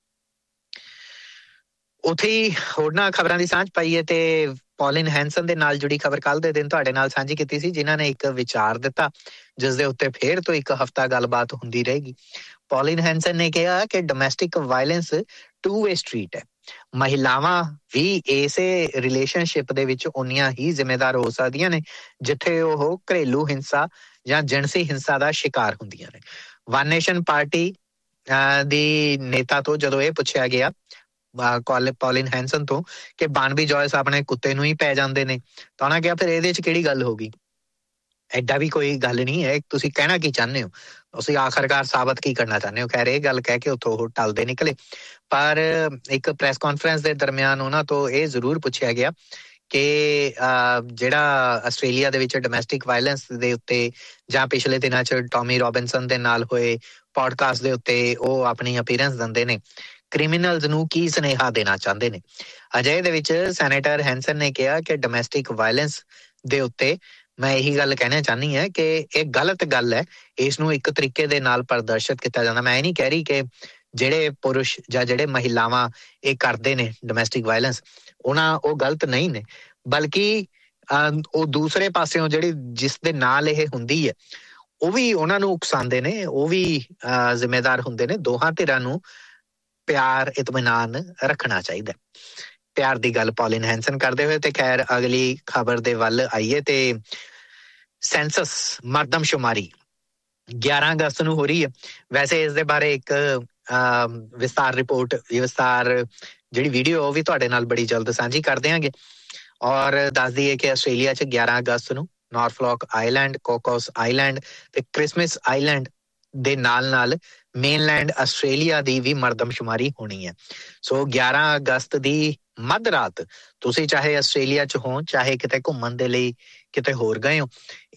ਉੱਥੇ ਹੀ ਹੋਰਨਾਂ ਖਬਰਾਂ ਦੀ ਸਾਂਝ ਪਾਈਏ ਤੇ ਪੌਲਿਨ ਹੈਂਸਨ ਦੇ ਨਾਲ ਜੁੜੀ ਖਬਰ ਕੱਲ੍ਹ ਦੇ ਦਿਨ ਤੁਹਾਡੇ ਨਾਲ ਸਾਂਝੀ ਕੀਤੀ ਸੀ, ਜਿਨ੍ਹਾਂ ਨੇ ਇੱਕ ਵਿਚਾਰ ਦਿੱਤਾ ਜਿਸ ਦੇ ਉੱਤੇ ਫੇਰ ਤੋਂ ਇੱਕ ਹਫ਼ਤਾ ਗੱਲਬਾਤ ਹੁੰਦੀ ਰਹੇਗੀ। ਪੌਲਿਨ ਹੈਂਸਨ ਨੇ ਕਿਹਾ ਕਿ domestic violence two way street ਹੈ। ਮਹਿਲਾਵਾਂ ਵੀ ਇਸੇ ਰਿਲੇਸ਼ਨਸ਼ਿਪ ਦੇ ਵਿੱਚ ਓਨੀਆਂ ਹੀ ਜ਼ਿੰਮੇਦਾਰ ਹੋ ਸਕਦੀਆਂ ਨੇ ਜਿੱਥੇ ਉਹ ਘਰੇਲੂ ਹਿੰਸਾ ਜਾਂ ਜਿਣਸੀ ਹਿੰਸਾ ਦਾ ਸ਼ਿਕਾਰ ਹੁੰਦੀਆਂ ਨੇ। ਵਨ ਨੇਸ਼ਨ ਪਾਰਟੀ ਦੀ ਨੇਤਾ ਤੋਂ ਜਦੋਂ ਇਹ ਪੁੱਛਿਆ ਗਿਆ ਪੌਲਿਨ ਹੈਂਸਨ ਤੋਂ ਕਿ ਬਾਰਨਬੀ ਜੋਇਸ ਆਪਣੇ ਕੁੱਤੇ ਨੂੰ ਹੀ ਪੈ ਜਾਂਦੇ ਨੇ ਤਾਂ ਉਹਨਾਂ ਕਿਹਾ ਫਿਰ ਇਹਦੇ 'ਚ ਕਿਹੜੀ ਗੱਲ ਹੋ ਗਈ, ਐਡਾ ਵੀ ਕੋਈ ਗੱਲ ਨਹੀਂ ਹੈ, ਤੁਸੀਂ ਕਹਿਣਾ ਕੀ ਚਾਹੁੰਦੇ ਹੋ, ਤੁਸੀਂ ਆਖਰਕਾਰ ਸਾਬਤ ਕੀ ਕਰਨਾ ਚਾਹੁੰਦੇ ਹੋ। ਖੈਰ ਇਹ ਗੱਲ ਕਹਿ ਕੇ ਉੱਥੋਂ ਉਹ ਟਲਦੇ ਨਿਕਲੇ। ਪਰ ਇੱਕ ਪ੍ਰੈਸ ਕਾਨਫਰੰਸ ਦੇ ਦਰਮਿਆਨ ਉਹਨਾਂ ਤੋਂ ਇਹ ਜ਼ਰੂਰ ਪੁੱਛਿਆ ਗਿਆ ਕਿ ਜਿਹੜਾ ਆਸਟ੍ਰੇਲੀਆ ਦੇ ਵਿੱਚ ਡੋਮੈਸਟਿਕ ਵਾਇਲੈਂਸ ਦੇ ਉੱਤੇ ਜਾਂ ਪਿਛਲੇ ਦਿਨਾਂ 'ਚ ਟੌਮੀ ਰੋਬਿਨਸਨ ਦੇ ਨਾਲ ਹੋਏ ਪੋਡਕਾਸਟ ਦੇ ਉੱਤੇ ਉਹ ਆਪਣੀ ਅਪੀਅਰੈਂਸ ਦਿੰਦੇ ਨੇ, ਕ੍ਰਿਮੀਨਲਜ਼ ਨੂੰ ਕੀ ਸੁਨੇਹਾ ਦੇਣਾ ਚਾਹੁੰਦੇ ਨੇ। ਅਜਿਹੇ ਦੇ ਵਿੱਚ ਸੈਨੇਟਰ ਹੈਂਸਨ ਨੇ ਕਿਹਾ ਕਿ ਡੋਮੈਸਟਿਕ ਵਾਇਲੈਂਸ ਦੇ ਉੱਤੇ ਮੈਂ ਇਹੀ ਗੱਲ ਕਹਿਣਾ ਚਾਹੁੰਦੀ ਹਾਂ ਕਿ ਇਹ ਗਲਤ ਗੱਲ ਹੈ, ਇਸ ਨੂੰ ਇੱਕ ਤਰੀਕੇ ਦੇ ਨਾਲ ਪ੍ਰਦਰਸ਼ਿਤ ਕੀਤਾ ਜਾਂਦਾ। ਮੈਂ ਇਹ ਨਹੀਂ ਕਹਿ ਰਹੀ ਕਿ ਜਿਹੜੇ ਪੁਰਸ਼ ਜਾਂ ਜਿਹੜੇ ਮਹਿਲਾਵਾਂ ਇਹ ਕਰਦੇ ਨੇ ਡੋਮੈਸਟਿਕ ਵਾਇਲੈਂਸ ਉਹ ਗਲਤ ਨਹੀਂ ਨੇ, ਬਲਕਿ ਉਹ ਦੂਸਰੇ ਪਾਸਿਓਂ ਜਿਹੜੀ ਜਿਸ ਦੇ ਨਾਲ ਇਹ ਹੁੰਦੀ ਹੈ ਉਹ ਵੀ ਉਹਨਾਂ ਨੂੰ ਉਕਸਾਉਂਦੇ ਨੇ, ਉਹ ਵੀ ਜ਼ਿੰਮੇਦਾਰ ਹੁੰਦੇ ਨੇ। ਦੋਹਾਂ ਧਿਰਾਂ ਨੂੰ ਪਿਆਰ ਇਤਮੀਨਾਨ ਰੱਖਣਾ ਚਾਹੀਦਾ। ਪਿਆਰ ਦੀ ਗੱਲ ਪੌਲਿਨ ਹੈਂਸਨ ਕਰਦੇ ਹੋਏ। ਤੇ ਖੈਰ ਅਗਲੀ ਖਬਰ ਦੇ ਵੱਲ ਆਈਏ ਤੇ ਸੈਂਸਸ ਮਰਦਮਸ਼ੁਮਾਰੀ 11 ਅਗਸਤ ਨੂੰ ਹੋ ਰਹੀ ਹੈ। ਵੈਸੇ ਇਸ ਦੇ ਬਾਰੇ ਇੱਕ ਵਿਸਤਾਰ ਰਿਪੋਰਟ, ਵਿਸਤਾਰ ਜਿਹੜੀ ਵੀਡੀਓ ਉਹ ਵੀ ਤੁਹਾਡੇ ਨਾਲ ਬੜੀ ਜਲਦ ਸਾਂਝੀ ਕਰ ਦਿਆਂਗੇ। ਔਰ ਦੱਸ ਦਈਏ ਕਿ ਆਸਟ੍ਰੇਲੀਆ 'ਚ 11 ਅਗਸਤ ਨੂੰ ਨਾਰਫਲੋਕ ਆਈਲੈਂਡ, ਕੋਕੋਸ ਆਈਲੈਂਡ ਤੇ ਕ੍ਰਿਸਮਸ ਆਈਲੈਂਡ ਦੇ ਨਾਲ ਮੇਨਲੈਂਡ ਆਸਟ੍ਰੇਲੀਆ ਦੀ ਵੀ ਮਰਦਮਸ਼ੁਮਾਰੀ ਹੋਣੀ ਹੈ। ਸੋ 11 ਅਗਸਤ ਦੀ ਮੱਧ ਰਾਤ ਤੁਸੀਂ ਚਾਹੇ ਆਸਟ੍ਰੇਲੀਆ 'ਚ ਹੋ ਚਾਹੇ ਕਿਤੇ ਘੁੰਮਣ ਦੇ ਲਈ ਕਿਤੇ ਹੋਰ ਗਏ ਹੋ,